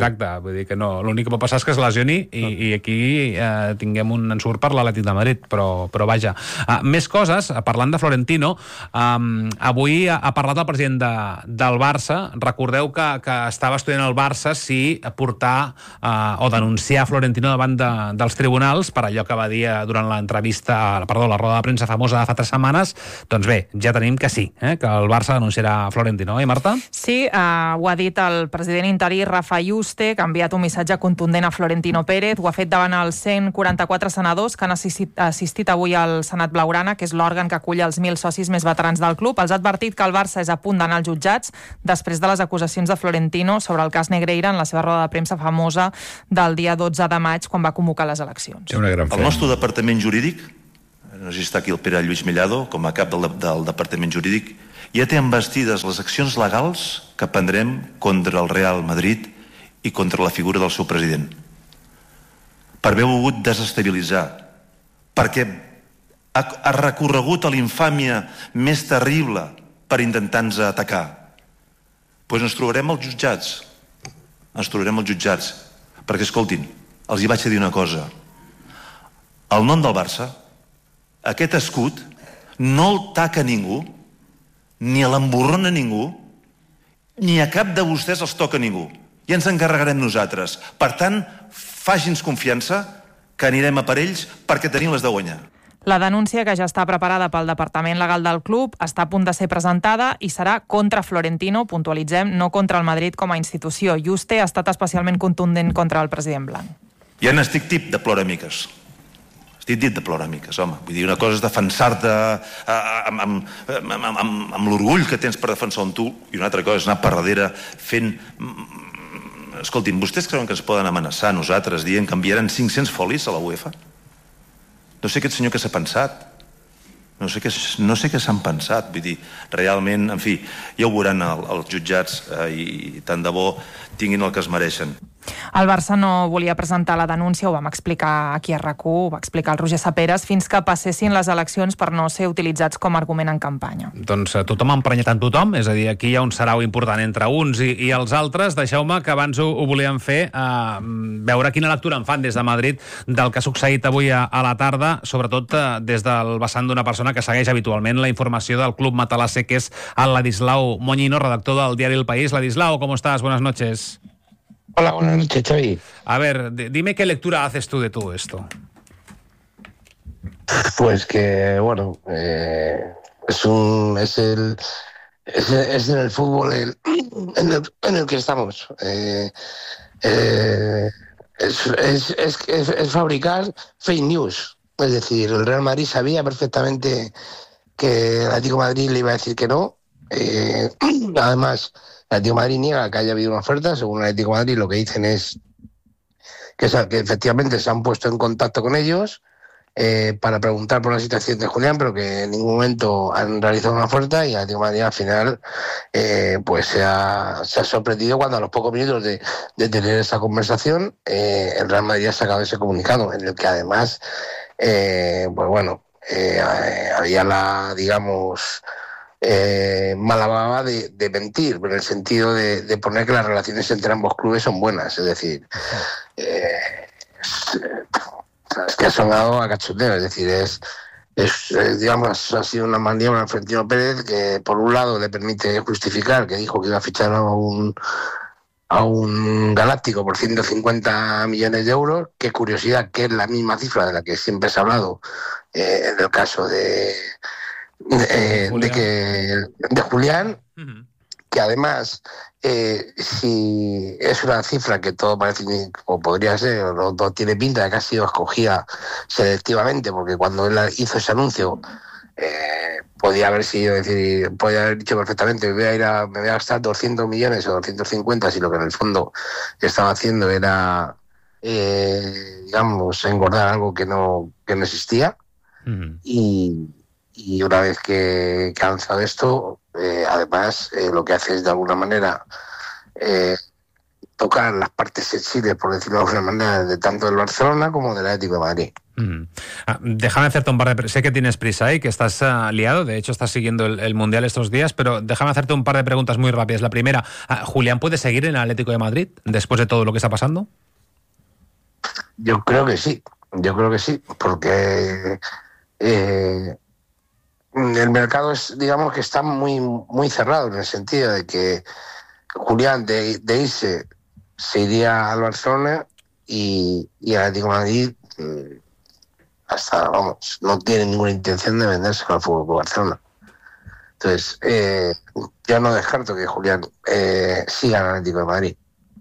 Vull dir que no, l'únic que pot passar és que es lesioni i, i aquí eh, tinguem un ensurt per l'Atlètic de Madrid, però, però vaja. Uh, més coses, parlant de Florentino, um, avui ha, ha parlat el president de, del Barça. Recordeu que, que estava estudiant el Barça si portar uh, o denunciar Florentino davant de, dels tribunals per allò que va dir durant l'entrevista, perdó, la roda de premsa famosa de fa tres setmanes. Doncs bé, ja tenim que sí, eh, que el Barça denunciarà Florentino, eh, Marta? Sí, uh, ho ha dit el president interí Rafa Yuste, que ha enviat un missatge contundent a Florentino Pérez. Ho ha fet davant els cent quaranta-quatre senadors que han assistit, assistit avui al Senat Blaugrana, que és l'òrgan que acull els mil socis més veterans del club. Els ha advertit que el Barça és a punt d'anar als jutjats després de les acusacions de Florentino sobre el cas Negreira en la seva roda de premsa famosa del dia dotze de maig, quan va convocar les eleccions. El nostre departament jurídic, no sé si està aquí el Pere Lluís Mellado, com a cap del, del departament jurídic, ja té embestides les accions legals que prendrem contra el Real Madrid i contra la figura del seu president. Per haver volgut desestabilitzar, perquè ha, ha recorregut a l'infàmia més terrible per intentar-nos atacar. Doncs ens trobarem als jutjats. Ens trobarem als jutjats. Perquè, escoltin, els hi vaig a dir una cosa. El nom del Barça, aquest escut, no el taca ningú, ni l'emborrona ningú, ni a cap de vostès els toca ningú. Ja ens encarregarem nosaltres. Per tant, faci'ns confiança que anirem a per ells perquè tenim les de guanyar. La denúncia, que ja està preparada pel Departament Legal del club, està a punt de ser presentada i serà contra Florentino, puntualitzem, no contra el Madrid com a institució. Yuste ha estat especialment contundent contra el president blanc. Ja n'estic tip de ploramiques. Estic dit de ploramiques, home. Vull dir, una cosa és defensar-te amb, amb, amb, amb, amb l'orgull que tens per defensar un tu, i una altra cosa és anar per darrere fent... Escoltin, vostès creuen que ens poden amenaçar a nosaltres dient que enviaran cinc-cents folis a la UEFA? No sé aquest senyor què s'ha pensat. No sé què, no sé què s'han pensat. Vull dir, realment, en fi, ja ho veuran el, els jutjats eh, i tant de bo tinguin el que es mereixen. El Barça no volia presentar la denúncia, ho vam explicar aquí a RAC u, ho va explicar el Roger Saperes, fins que passessin les eleccions per no ser utilitzats com a argument en campanya. Doncs tothom ha emprenyat en tothom, és a dir, aquí hi ha un sarau important entre uns i, i els altres. Deixeu-me que abans ho, ho volíem fer, eh, veure quina lectura en fan des de Madrid del que ha succeït avui a, a la tarda, sobretot eh, des del vessant d'una persona que segueix habitualment la informació del Club Matalasser, que és el Ladislau Moñino, redactor del diari El País. Ladislau, ¿cómo estás? Buenas noches. Hola, buenas noches, Xavi. A ver, dime qué lectura haces tú de todo esto. Pues que, bueno, eh, es un es el es, es en el fútbol el, en, el, en el que estamos. Eh, eh, es, es, es, es, es fabricar fake news. Es decir, el Real Madrid sabía perfectamente que el Atlético de Madrid le iba a decir que no. Eh, además, el Atlético de Madrid niega que haya habido una oferta. Según el Atlético de Madrid, lo que dicen es que, que efectivamente se han puesto en contacto con ellos eh, para preguntar por la situación de Julián, pero que en ningún momento han realizado una oferta, y el Atlético de Madrid al final eh, pues se ha, se ha sorprendido cuando a los pocos minutos de, de tener esa conversación eh, el Real Madrid ha sacado ese comunicado en el que además eh, pues bueno eh, había la, digamos, Eh, mala baba de, de mentir, en el sentido de, de poner que las relaciones entre ambos clubes son buenas. Es decir, eh, es, es que ha sonado a cachondeo. Es decir, es, es, es digamos, ha sido una maniobra de Florentino Pérez que, por un lado, le permite justificar que dijo que iba a fichar a un, a un Galáctico por ciento cincuenta millones de euros. Qué curiosidad, que es la misma cifra de la que siempre se ha hablado eh, en el caso de... Eh, de que de Julián, uh-huh. Que además eh, si es una cifra que todo parece o podría ser o no, tiene pinta de que ha sido escogida selectivamente, porque cuando él hizo ese anuncio eh, podía haber sido, decir, podía haber dicho perfectamente me voy a ir a, me voy a gastar doscientos millones o doscientos cincuenta, si lo que en el fondo estaba haciendo era eh, digamos engordar algo que no que no existía. Uh-huh. y Y una vez que, que ha lanzado esto, eh, además, eh, lo que hace es de alguna manera eh, tocar las partes sensibles, por decirlo de alguna manera, de tanto del Barcelona como del Atlético de Madrid. Mm. Ah, déjame hacerte un par de... Pre- sé que tienes prisa y que estás uh, liado, de hecho estás siguiendo el, el Mundial estos días, pero déjame hacerte un par de preguntas muy rápidas. La primera, uh, ¿Julián puede seguir en el Atlético de Madrid después de todo lo que está pasando? Yo creo que sí, yo creo que sí, porque eh, el mercado es, digamos que está muy, muy cerrado en el sentido de que Julián de, de irse se iría al Barcelona y, y el Atlético de Madrid eh, hasta, vamos, no tiene ninguna intención de venderse al Fútbol Club Barcelona. Entonces, eh, yo no descarto que Julián eh, siga en el Atlético de Madrid.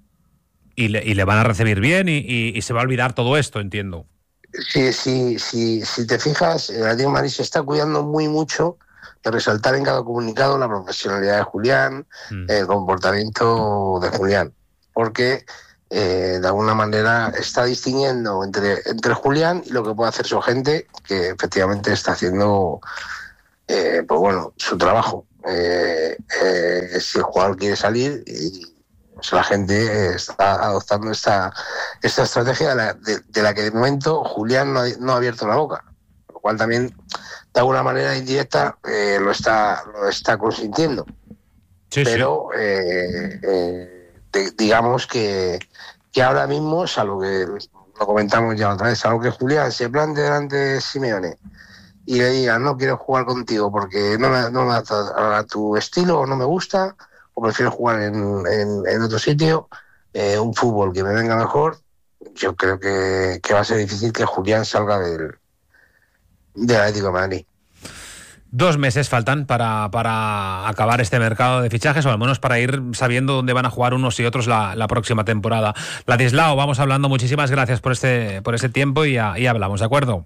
Y le, y le van a recibir bien y, y, y se va a olvidar todo esto, entiendo. Sí, sí, sí, si te fijas, el Atlético de Madrid se está cuidando muy mucho de resaltar en cada comunicado la profesionalidad de Julián, mm. el comportamiento de Julián, porque eh, de alguna manera está distinguiendo entre, entre Julián y lo que puede hacer su agente, que efectivamente está haciendo eh, pues bueno, su trabajo. Eh, eh, si el jugador quiere salir, y pues la gente está adoptando esta, esta estrategia de la, de, de la que de momento Julián no ha, no ha abierto la boca, lo cual también de alguna manera indirecta eh, lo está lo está consintiendo. Sí, pero sí. Eh, eh, de, digamos que, que ahora mismo, salvo que lo comentamos ya otra vez, salvo que Julián se plante delante de Simeone y le diga no quiero jugar contigo porque no me, no me da a tu estilo o no me gusta, o prefiero jugar en, en, en otro sitio, eh, un fútbol que me venga mejor, yo creo que, que va a ser difícil que Julián salga del, del Atlético de Madrid. Dos meses faltan para, para acabar este mercado de fichajes, o al menos para ir sabiendo dónde van a jugar unos y otros la, la próxima temporada. Ladislao, vamos hablando. Muchísimas gracias por este, por este tiempo y, ya, y hablamos, ¿de acuerdo?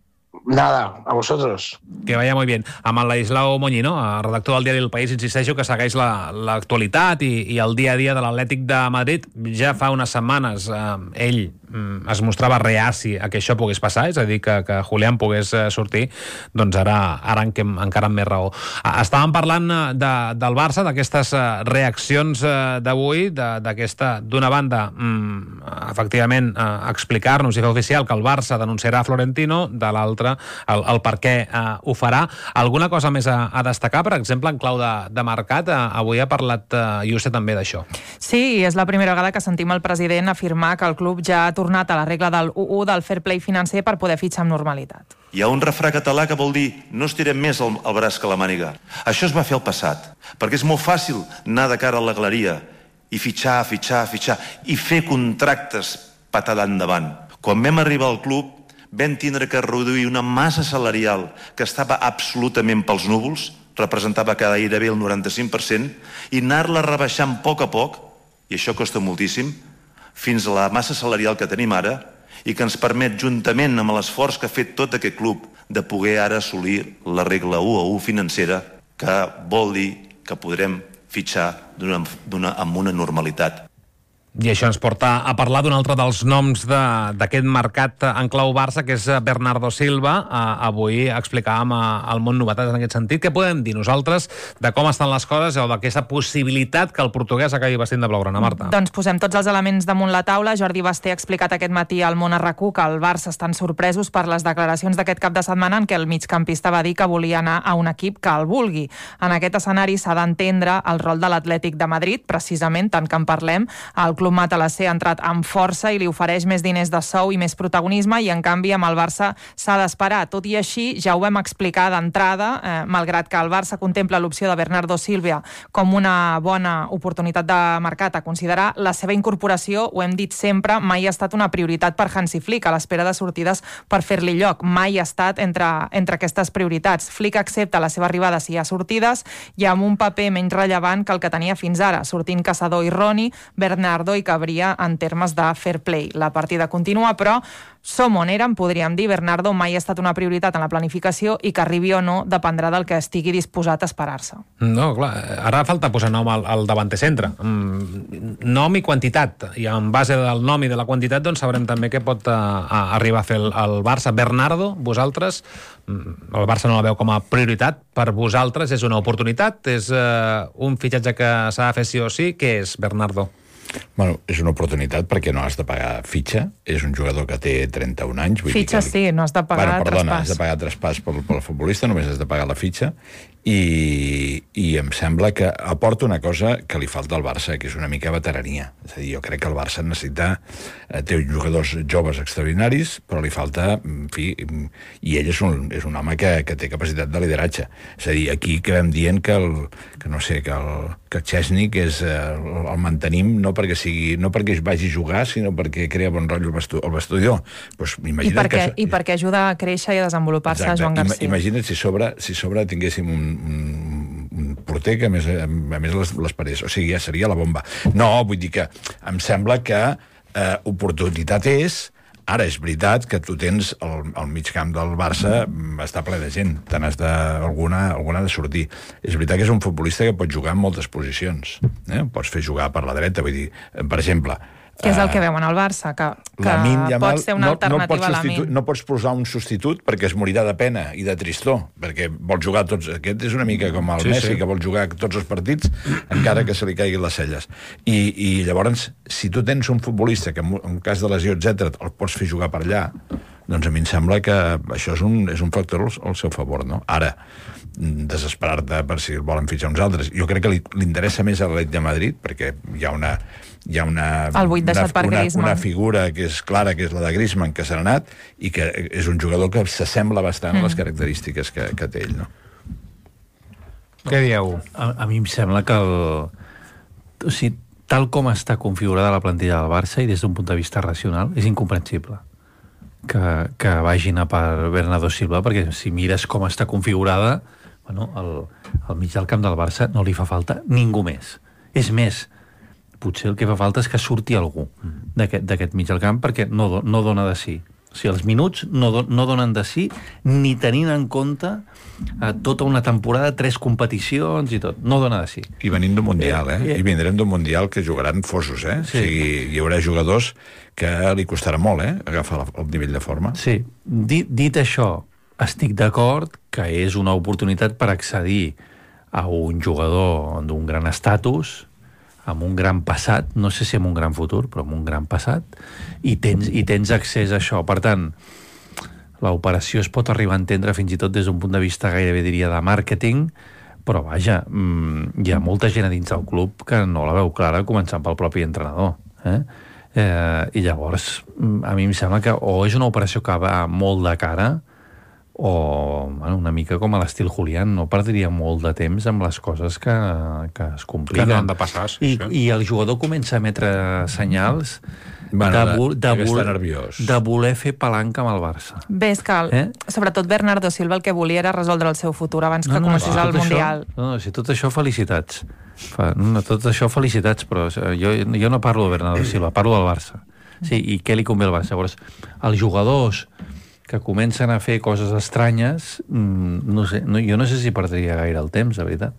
Nada, a vosotros. Que vaya muy bien. Amb el Ladislao Moñino, redactor del diari El País, insisteixo que segueix l'actualitat la, i, i el dia a dia de l'Atlètic de Madrid. Ja fa unes setmanes eh, ell mm, es mostrava reaci a que això pogués passar, és a dir, que, que Julián pogués eh, sortir, doncs ara, ara en, encara amb més raó. Estàvem parlant de, del Barça, d'aquestes eh, reaccions eh, d'avui, d'aquesta, d'una banda, mm, efectivament, eh, explicar-nos i fer oficial que el Barça denunciarà Florentino, de l'altra El, el per què uh, ho farà. Alguna cosa més a, a destacar, per exemple, en clau de, de mercat? Uh, avui ha parlat uh, Jose també d'això. Sí, i és la primera vegada que sentim el president afirmar que el club ja ha tornat a la regla del u u del fair play financer per poder fitxar amb normalitat. Hi ha un refrà català que vol dir no estirem més el, el braç que la màniga. Això es va fer al passat, perquè és molt fàcil anar de cara a la galeria i fitxar, fitxar, fitxar, i fer contractes patada endavant. Quan vam arribar al club, vam tindre que reduir una massa salarial que estava absolutament pels núvols, representava gairebé el noranta-cinc per cent, i anar-la rebaixant a poc a poc, i això costa moltíssim, fins a la massa salarial que tenim ara, i que ens permet, juntament amb l'esforç que ha fet tot aquest club, de poder ara assolir la regla u a u financera, que vol dir que podrem fitxar d'una, d'una, amb una normalitat. I això ens porta a parlar d'un altre dels noms d'aquest mercat en clau Barça, que és Bernardo Silva. Uh, avui explicàvem uh, al Món Novetats en aquest sentit. Què podem dir nosaltres de com estan les coses o d'aquesta possibilitat que el portuguès acabi vestint de blaugrana, Marta? Doncs posem tots els elements damunt la taula. Jordi Basté ha explicat aquest matí al Món a RAC1 que el Barça estan sorpresos per les declaracions d'aquest cap de setmana en què el migcampista va dir que volia anar a un equip que el vulgui. En aquest escenari s'ha d'entendre el rol de l'Atlètic de Madrid, precisament, tant que en parlem. El club matalasser ha entrat amb força i li ofereix més diners de sou i més protagonisme, i en canvi amb el Barça s'ha d'esperar. Tot i així, ja ho vam explicar d'entrada, eh, malgrat que el Barça contempla l'opció de Bernardo Silva com una bona oportunitat de mercat a considerar, la seva incorporació, ho hem dit sempre, mai ha estat una prioritat per Hansi Flick, a l'espera de sortides per fer-li lloc. Mai ha estat entre, entre aquestes prioritats. Flick accepta la seva arribada si hi ha sortides, i amb un paper menys rellevant que el que tenia fins ara, sortint Caçador i Roni, Bernardo i Cabria en termes de fair play. La partida continua, però som on érem, podríem dir. Bernardo mai ha estat una prioritat en la planificació i que arribi o no dependrà del que estigui disposat a esperar-se. No, clar, ara falta posar nom al, al davanter centre. Mm, nom i quantitat. I en base del nom i de la quantitat doncs sabrem també què pot uh, arribar a fer el, el Barça. Bernardo, vosaltres, el Barça no la veu com a prioritat. Per vosaltres és una oportunitat? És uh, un fitxatge que s'ha de fer sí o sí? Què és, Bernardo? Bueno, és una oportunitat perquè no has de pagar fitxa. És un jugador que té trenta-un anys. Vull fitxa dir que... sí, no has de pagar bueno, perdona, traspàs. has de pagar traspàs pel, pel futbolista, només has de pagar la fitxa. I, i em sembla que aporta una cosa que li falta al Barça, que és una mica veterania. És a dir, jo crec que el Barça necessita... Eh, té jugadors joves extraordinaris, però li falta... En fi, i ell és un, és un home que, que té capacitat de lideratge. És a dir, aquí quedem dient que, el, que no sé, que el, que Chesney, que és, eh, el, el mantenim no perquè sigui, no perquè vagi a jugar, sinó perquè crea bon rotllo al vestidor. Pues, I, perquè, que... I perquè ajuda a créixer i a desenvolupar-se a Joan Garcia. Imagina't si sobre, si sobre tinguéssim un, un, un porter que a més, a més les, les parés. O sigui, ja seria la bomba. No, vull dir que em sembla que eh, oportunitat és... Ara, és veritat que tu tens el, el mig camp del Barça, està ple de gent, te n'has de... Alguna, alguna ha de sortir. És veritat que és un futbolista que pot jugar en moltes posicions. Eh? Pots fer jugar per la dreta, vull dir, per exemple... Què és el que veuen al Barça? Que, que pot ser una no, alternativa no a Lamine. No pots posar un substitut perquè es morirà de pena i de tristor, perquè vol jugar tots... Aquest és una mica com el sí, Messi, sí. que vol jugar tots els partits, encara que se li caiguin les celles. I, i llavors, si tu tens un futbolista que en cas de lesió, etcètera, el pots fer jugar per allà, doncs a mi em sembla que això és un, és un factor al, al seu favor, no? Ara, desesperar-te per si el volen fitxar uns altres. Jo crec que li, li interessa més a l'Atlètic de Madrid, perquè hi ha una... hi ha una, una, una, una figura que és clara, que és la de Griezmann, que s'ha anat, i que és un jugador que s'assembla bastant mm. a les característiques que, que té ell, no? Què dieu? A, a mi em sembla que el... O sigui, tal com està configurada la plantilla del Barça, i des d'un punt de vista racional, és incomprensible que, que vagin a per Bernardo Silva, perquè si mires com està configurada, bueno, el, el mig del camp del Barça no li fa falta ningú més. És més, potser el que fa falta és que surti algú d'aquest mig del camp, perquè no, no dona de sí. O sigui, els minuts no, do, no donen de sí, ni tenint en compte eh, tota una temporada, tres competicions i tot. No dona de sí. I venint d'un Mundial, eh? I vindrem d'un Mundial que jugaran fossos, eh? Sí. O sigui, hi haurà jugadors que li costarà molt, eh? Agafar el nivell de forma. Sí. Dit, dit això, estic d'acord que és una oportunitat per accedir a un jugador d'un gran estatus, amb un gran passat, no sé si amb un gran futur, però amb un gran passat, i tens, i tens accés a això. Per tant, l'operació es pot arribar a entendre fins i tot des d'un punt de vista gairebé diria de màrqueting, però vaja, mmm, hi ha molta gent a dins del club que no la veu clara, començant pel propi entrenador. Eh? Eh, I llavors, a mi em sembla que o és una operació que va molt de cara, o bueno, una mica com a l'estil Julián, no perdria molt de temps amb les coses que, que es compliquen. Que no han de passar, sí, I, sí. I el jugador comença a emetre senyals bueno, de, de, de, de, voler, de voler fer palanca amb el Barça. Bé, és que el, eh? sobretot Bernardo Silva el que volia era resoldre el seu futur abans no, que no, comencés el Mundial. Això, no, si tot això, felicitats. Fa, no, tot això, felicitats, però jo, jo no parlo de Bernardo Silva, parlo del Barça. Sí, i què li convé al Barça? Llavors, els jugadors que comencen a fer coses estranyes, no sé, no, jo no sé si perdria gaire el temps, de veritat.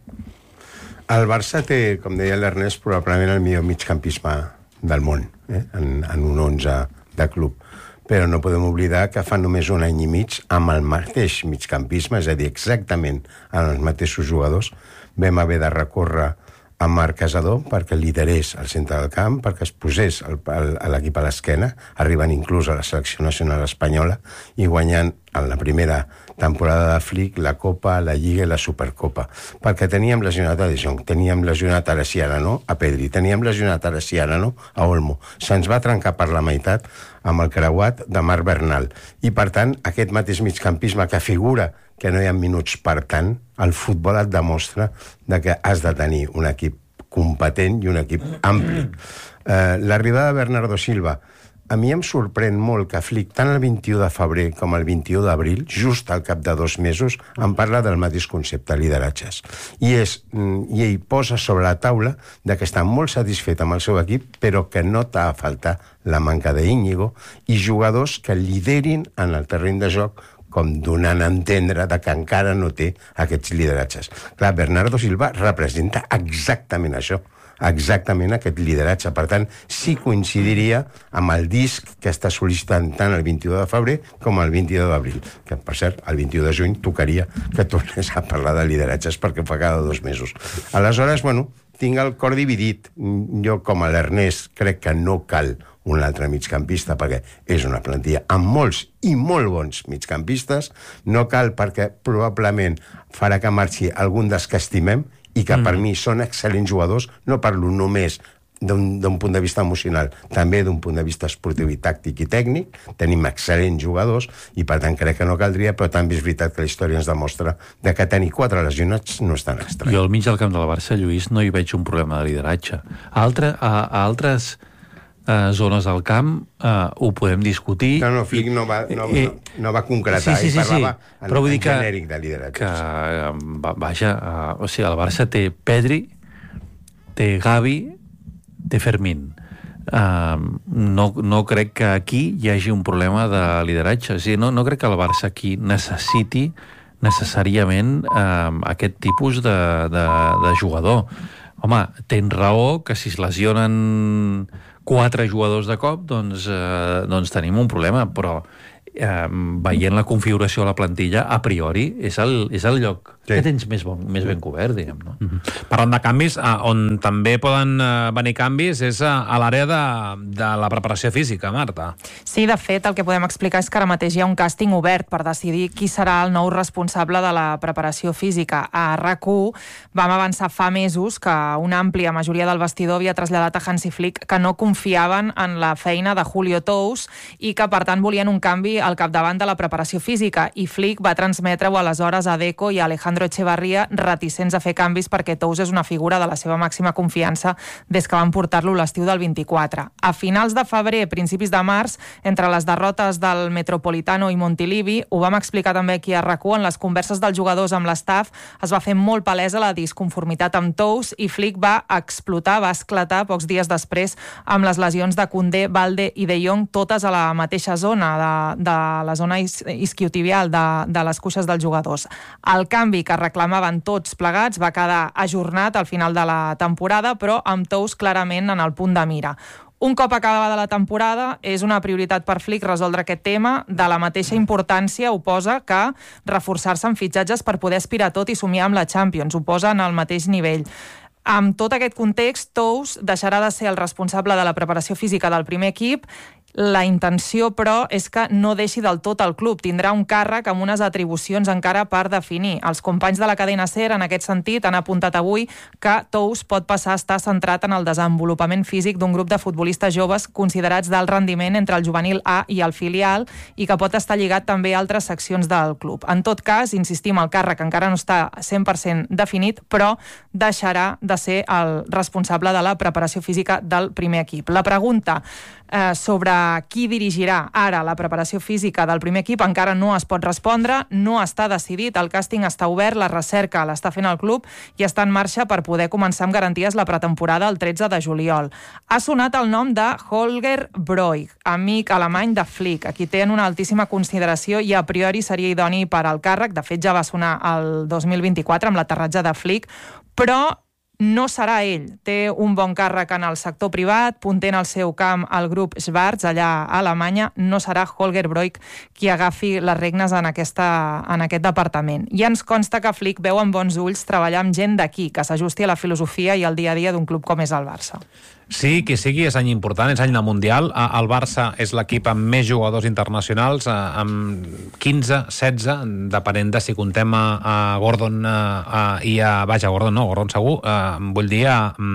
El Barça té, com deia l'Ernest, probablement el millor migcampisme del món, eh? en, en un onze de club. Però no podem oblidar que fa només un any i mig, amb el mateix migcampisme, és a dir, exactament amb els mateixos jugadors, vam haver de recórrer a Marc Casador perquè liderés el centre del camp, perquè es posés el, el, l'equip a l'esquena, arribant inclús a la selecció nacional espanyola i guanyant en la primera temporada de Flick la Copa, la Lliga i la Supercopa. Perquè teníem lesionat a De Jong, teníem lesionat a Arasiano, a Pedri, teníem lesionat a Arasiano, a Olmo. Se'ns va trencar per la meitat amb el creuat de Marc Bernal. I, per tant, aquest mateix migcampisme que figura que no hi ha minuts per tant, el futbol et demostra de que has de tenir un equip competent i un equip ampli. Eh, l'arribada de Bernardo Silva, a mi em sorprèn molt que Flick, tant el vint-i-u de febrer com el vint-i-u d'abril, just al cap de dos mesos, em parla del mateix concepte, lideratges. I, és, i ell posa sobre la taula de que està molt satisfet amb el seu equip, però que no t'ha de faltar la manca d'Íñigo i jugadors que liderin en el terreny de joc, com donant a entendre de que encara no té aquests lideratges. Clar, Bernardo Silva representa exactament això, exactament aquest lideratge. Per tant, sí coincidiria amb el disc que està sol·licitant tant el vint-i-u de febrer com el vint-i-dos d'abril, que, per cert, el vint-i-u de juny tocaria que tornés a parlar de lideratges perquè fa cada dos mesos. Aleshores, bueno, tinc el cor dividit. Jo, com a l'Ernest, crec que no cal un altre migcampista, perquè és una plantilla amb molts i molt bons migcampistes. No cal perquè probablement farà que marxi algun dels que estimem i que mm. per mi són excel·lents jugadors. No parlo només d'un punt de vista emocional, també d'un punt de vista esportiu i tàctic i tècnic. Tenim excel·lents jugadors i per tant crec que no caldria, però també és veritat que la història ens demostra de que tenir quatre lesionats no és tan estrany. Jo al mig del camp de la Barça, Lluís, no hi veig un problema de lideratge. A, altre, a, a altres eh, zones del camp eh, ho podem discutir. No, no, Flick no va, no, no, no va concretar, sí, sí, sí, ell parlava sí. en, Però vull dir en que, genèric de lideratge. Que, vaja, uh, o sigui, el Barça té Pedri, té Gavi, té Fermín. Uh, no, no crec que aquí hi hagi un problema de lideratge. O sigui, no, no crec que el Barça aquí necessiti necessàriament uh, aquest tipus de, de, de jugador. Home, tens raó que si es lesionen quatre jugadors de cop, doncs, uh, doncs tenim un problema, però eh, veient la configuració de la plantilla, a priori, és el, és el lloc sí. que tens més, bon, més ben cobert, diguem, no? Mm-hmm. Parlant de canvis, eh, on també poden eh, venir canvis és a, a l'àrea de, de la preparació física, Marta. Sí, de fet, el que podem explicar és que ara mateix hi ha un càsting obert per decidir qui serà el nou responsable de la preparació física. A R A C u vam avançar fa mesos que una àmplia majoria del vestidor havia traslladat a Hansi Flick que no confiaven en la feina de Julio Tous i que, per tant, volien un canvi al capdavant de la preparació física, i Flick va transmetre-ho aleshores a Deco i a Alejandro Echevarría, reticents a fer canvis perquè Tous és una figura de la seva màxima confiança des que van portar-lo l'estiu del vint-i-quatre. A finals de febrer, principis de març, entre les derrotes del Metropolitano i Montilivi, ho vam explicar també aquí a R A C u, en les converses dels jugadors amb l'estaf es va fer molt palesa la disconformitat amb Tous i Flick va explotar, va esclatar pocs dies després amb les lesions de Koundé, Balde i De Jong, totes a la mateixa zona de, de de la zona is isquiotibial de, de les cuixes dels jugadors. El canvi que reclamaven tots plegats va quedar ajornat al final de la temporada, però amb Tous clarament en el punt de mira. Un cop acabada la temporada, és una prioritat per Flick resoldre aquest tema. De la mateixa importància ho posa que reforçar-se en fitxatges per poder aspirar tot i somiar amb la Champions. Ho posa en el mateix nivell. Amb tot aquest context, Tous deixarà de ser el responsable de la preparació física del primer equip. La intenció, però, és que no deixi del tot el club. Tindrà un càrrec amb unes atribucions encara per definir. Els companys de la cadena SER, en aquest sentit, han apuntat avui que Tous pot passar a estar centrat en el desenvolupament físic d'un grup de futbolistes joves considerats d'alt rendiment entre el juvenil A i el filial i que pot estar lligat també a altres seccions del club. En tot cas, insistim, el càrrec encara no està cent per cent definit, però deixarà de ser el responsable de la preparació física del primer equip. La pregunta eh, sobre qui dirigirà ara la preparació física del primer equip encara no es pot respondre, no està decidit, el càsting està obert, la recerca l'està fent el club i està en marxa per poder començar amb garanties la pretemporada el tretze de juliol. Ha sonat el nom de Holger Broich, amic alemany de Flick, a qui té en una altíssima consideració i a priori seria idoni per al càrrec. De fet, ja va sonar el dos mil vint-i-quatre amb l'aterratge de Flick, però no serà ell. Té un bon càrrec en el sector privat, punter en el seu camp al grup Schwarz, allà a Alemanya. No serà Holger Broich qui agafi les regnes en, aquesta, en aquest departament. I ens consta que Flick veu amb bons ulls treballar amb gent d'aquí, que s'ajusti a la filosofia i al dia a dia d'un club com és el Barça. Sí, qui sigui, és any important, és any de Mundial. El Barça és l'equip amb més jugadors internacionals, amb quinze, setze, depenent de si contem a, a Gordon a, a, i a... Vaja, Gordon no, Gordon segur, a, vull dir a,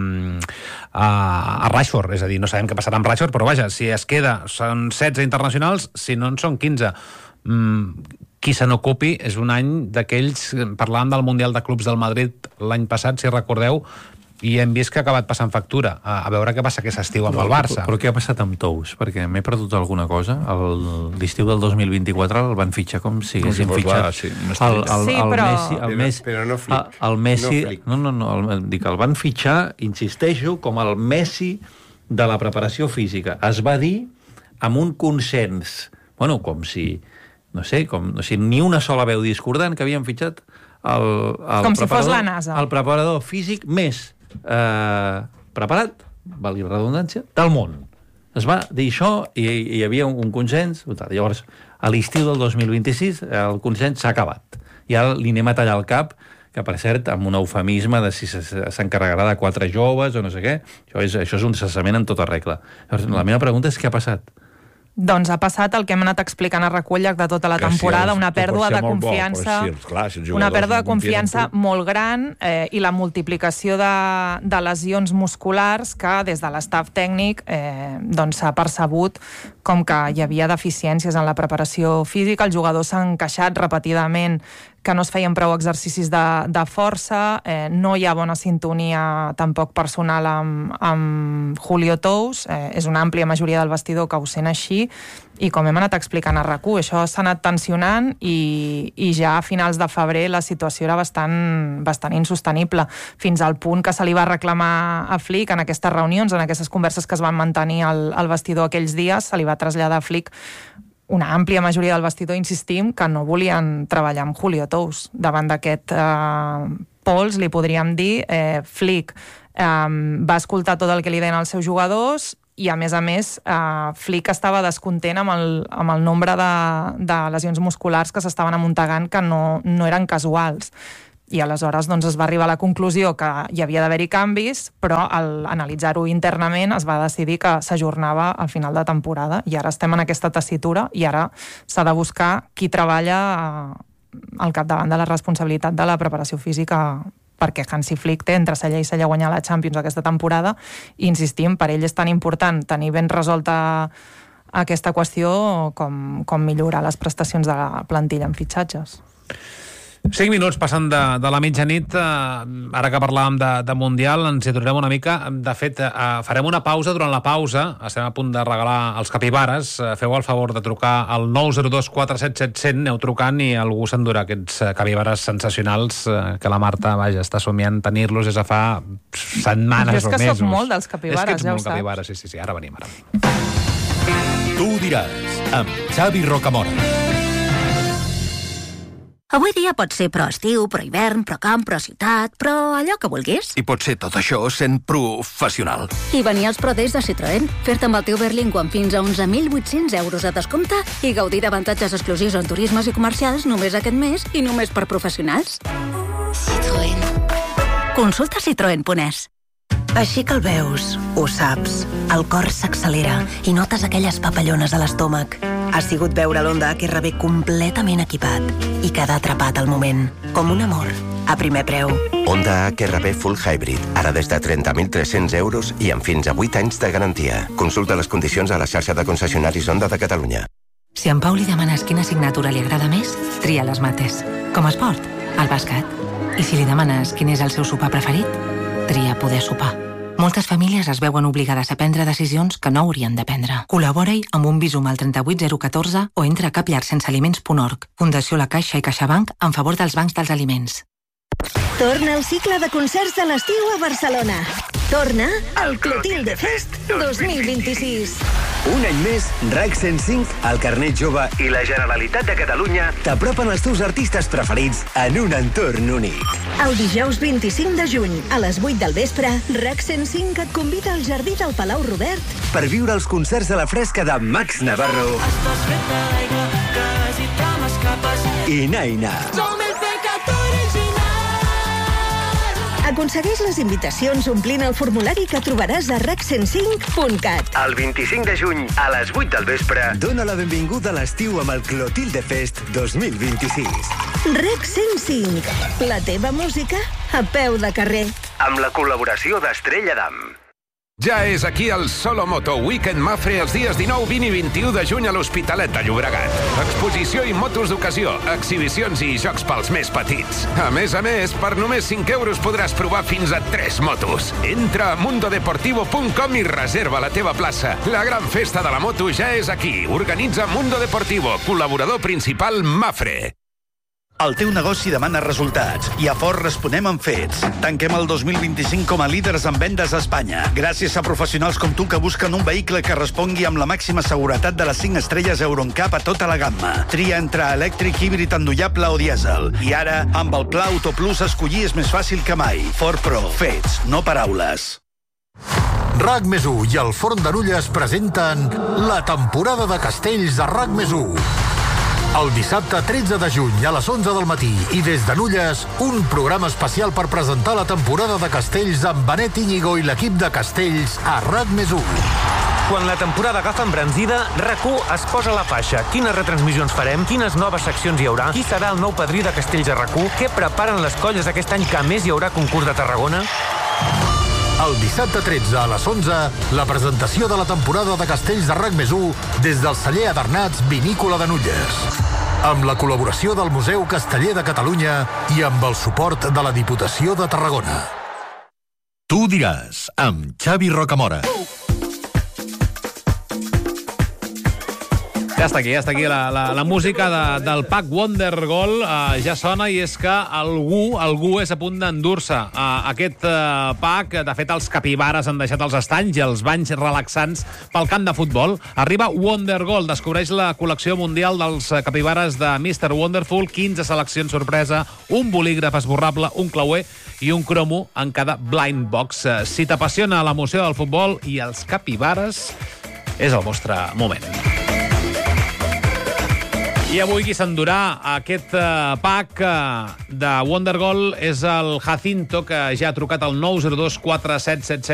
a, a Rashford, és a dir, no sabem què passarà amb Rashford, però vaja, si es queda, són setze internacionals, si no en són quinze. Mm, qui se n'ocupi és un any d'aquells... Parlàvem del Mundial de Clubs del Madrid l'any passat, si recordeu, i hem vist que ha acabat passant factura. A, a veure què passa aquest estiu amb el Barça. Però, però què ha passat amb Tous? Perquè m'he perdut alguna cosa. L'estiu del dos mil vint-i-quatre el van fitxar com si haguessin si fitxat... Va, sí, el, el, sí, el però... Messi, el Messi, però, però no Flick. El, el Messi, no, Flick. no, no, no el, dic, el van fitxar, insisteixo, com el Messi de la preparació física. Es va dir amb un consens, bueno, com si, no sé, com o sigui, ni una sola veu discordant que havien fitxat el, el com si fos la NASA. El preparador físic més Eh, preparat, valgui la redundància, del món. Es va dir això i hi havia un consens. Llavors, a l'estiu del dos mil vint-i-sis el consens s'ha acabat. Ja li anem a tallar el cap que per cert, amb un eufemisme de si s'encarregarà de quatre joves o no sé què, això és, això és un cessament en tota regla. La meva pregunta és què ha passat? Doncs ha passat el que hem anat explicant a recull de tota la temporada, una pèrdua de confiança, una pèrdua de confiança molt gran eh, i la multiplicació de, de lesions musculars que des de l'estaf tècnic eh, doncs s'ha percebut com que hi havia deficiències en la preparació física, els jugadors s'han queixat repetidament que no es feien prou exercicis de, de força, eh, no hi ha bona sintonia tampoc personal amb, amb Julio Tous, eh, és una àmplia majoria del vestidor que ho sent així, i com hem anat explicant a RAC1, això s'ha anat tensionant i, i ja a finals de febrer la situació era bastant, bastant insostenible, fins al punt que se li va reclamar a Flick en aquestes reunions, en aquestes converses que es van mantenir al, al vestidor aquells dies, se li va traslladar a Flick una àmplia majoria del vestidor, insistim, que no volien treballar amb Julio Tous. Davant d'aquest eh, pols, li podríem dir, eh, Flick eh, va escoltar tot el que li deien els seus jugadors i, a més a més, eh, Flick estava descontent amb el, amb el nombre de, de lesions musculars que s'estaven amuntegant que no, no eren casuals. I aleshores doncs, es va arribar a la conclusió que hi havia d'haver-hi canvis, però al analitzar-ho internament es va decidir que s'ajornava al final de temporada i ara estem en aquesta tessitura i ara s'ha de buscar qui treballa al capdavant de la responsabilitat de la preparació física, perquè Hansi Flick té entre cella i cella guanyar la Champions aquesta temporada i, insistim, per ell és tan important tenir ben resolta aquesta qüestió com, com millorar les prestacions de la plantilla en fitxatges. Cinc minuts passant de, de la mitjanit, eh, ara que parlàvem de, de Mundial, ens hi aturarem una mica. De fet, eh, farem una pausa durant la pausa. Estem a punt de regalar els capibares. Eh, feu el favor de trucar al nou zero dos quatre set set zero zero, aneu trucant i algú s'endurà aquests capibares sensacionals eh, que la Marta, vaja, està somiant tenir-los des de fa setmanes o mesos. Jo és que soc molt dels capibares, ja ho saps. És que ets molt capibares, sí, sí, sí, ara venim, ara venim. Tu ho diràs, amb Xavi Rocamora. Avui dia pot ser pro estiu, pro hivern, pro camp, pro ciutat, però allò que vulguis. I pot ser tot això sent professional. I venir als Pro Days de Citroën, fer-te amb el teu Berlingo amb fins a onze mil vuit-cents euros de descompte i gaudir d'avantatges exclusius en turismes i comercials només aquest mes i només per professionals. Citroën. Consulta citroen punt es. Així que el veus, ho saps, el cor s'accelera i notes aquelles papallones a l'estómac. Ha sigut veure l'Honda H R V completament equipat i quedar atrapat al moment, com un amor, a primer preu. Honda H R V Full Hybrid, ara des de trenta mil tres-cents euros i amb fins a vuit anys de garantia. Consulta les condicions a la xarxa de concessionaris Honda de Catalunya. Si a en Pau li demanes quina assignatura li agrada més, tria les mates. Com a esport, el bàsquet. I si li demanes quin és el seu sopar preferit, tria poder sopar. Moltes famílies es veuen obligades a prendre decisions que no haurien de prendre. Col·labora-hi amb un Bizum al tres vuit zero un quatre o entra a capllarsensealiments punt org. Fundació La Caixa i CaixaBank en favor dels bancs dels aliments. Torna el cicle de concerts de l'estiu a Barcelona. Torna al Clotilde Fest dos mil vint-i-sis. Un any més, RAC cent cinc, el Carnet Jove i la Generalitat de Catalunya t'apropen els teus artistes preferits en un entorn únic. El dijous vint-i-cinc de juny, a les vuit del vespre, RAC cent cinc et convida al Jardí del Palau Robert per viure els concerts de la fresca de Max Navarro i Naina. Aconsegueix les invitacions omplint el formulari que trobaràs a rac cent cinc punt cat. El vint-i-cinc de juny, a les vuit del vespre, dona la benvinguda a l'estiu amb el Clotilde Fest dos mil vint-i-sis. RAC cent cinc, la teva música a peu de carrer. Amb la col·laboració d'Estrella Damm. Ja és aquí el Solomoto Weekend Mafre els dies dinou, vint i vint-i-u de juny a l'Hospitalet de Llobregat. Exposició i motos d'ocasió, exhibicions i jocs pels més petits. A més a més, per només cinc euros podràs provar fins a tres motos. Entra a mundo deportivo punt com i reserva la teva plaça. La gran festa de la moto ja és aquí. Organitza Mundo Deportivo, col·laborador principal Mafre. El teu negoci demana resultats i a Ford responem amb fets. Tanquem el dos mil vint-i-cinc com a líders en vendes a Espanya, gràcies a professionals com tu que busquen un vehicle que respongui amb la màxima seguretat de les cinc estrelles Euro N C A P a tota la gamma. Tria entre elèctric, híbrid endollable o dièsel. I ara, amb el Pla Auto Plus, escollir és més fàcil que mai. Ford Pro. Fets, no paraules. RAC més u i el Forn de Nulles presenten la temporada de castells de RAC més u. El dissabte tretze de juny a les onze del matí i des de Nulles, un programa especial per presentar la temporada de Castells amb Benet Íñigo i l'equip de Castells a RAC més u. Quan la temporada agafa embranzida, RAC u es posa la faixa. Quines retransmissions farem? Quines noves seccions hi haurà? Qui serà el nou padrí de Castells a RAC u? Què preparen les colles aquest any que a més hi haurà concurs de Tarragona? El dissabte tretze a les onze, la presentació de la temporada de Castells de RAC més u des del celler Adernats Vinícola de Nulles. Amb la col·laboració del Museu Casteller de Catalunya i amb el suport de la Diputació de Tarragona. Tu diràs, amb Xavi Rocamora. Ja està aquí, ja està aquí. La, la, la música de, del pack Wondergold uh, ja sona, i és que algú, algú és a punt d'endur-se uh, aquest uh, pack. De fet, els capibares han deixat els estanys i els banys relaxants pel camp de futbol. Arriba Wondergold, descobreix la col·lecció mundial dels capibares de mister Wonderful, quinze seleccions sorpresa, un bolígraf esborrable, un clauer i un cromo en cada blind box. Uh, si t'apassiona l'emoció del futbol i els capibares, és el vostre moment. I avui qui s'endurà aquest uh, pack uh, de Wondergold és el Jacinto, que ja ha trucat al nou zero dos quatre set set set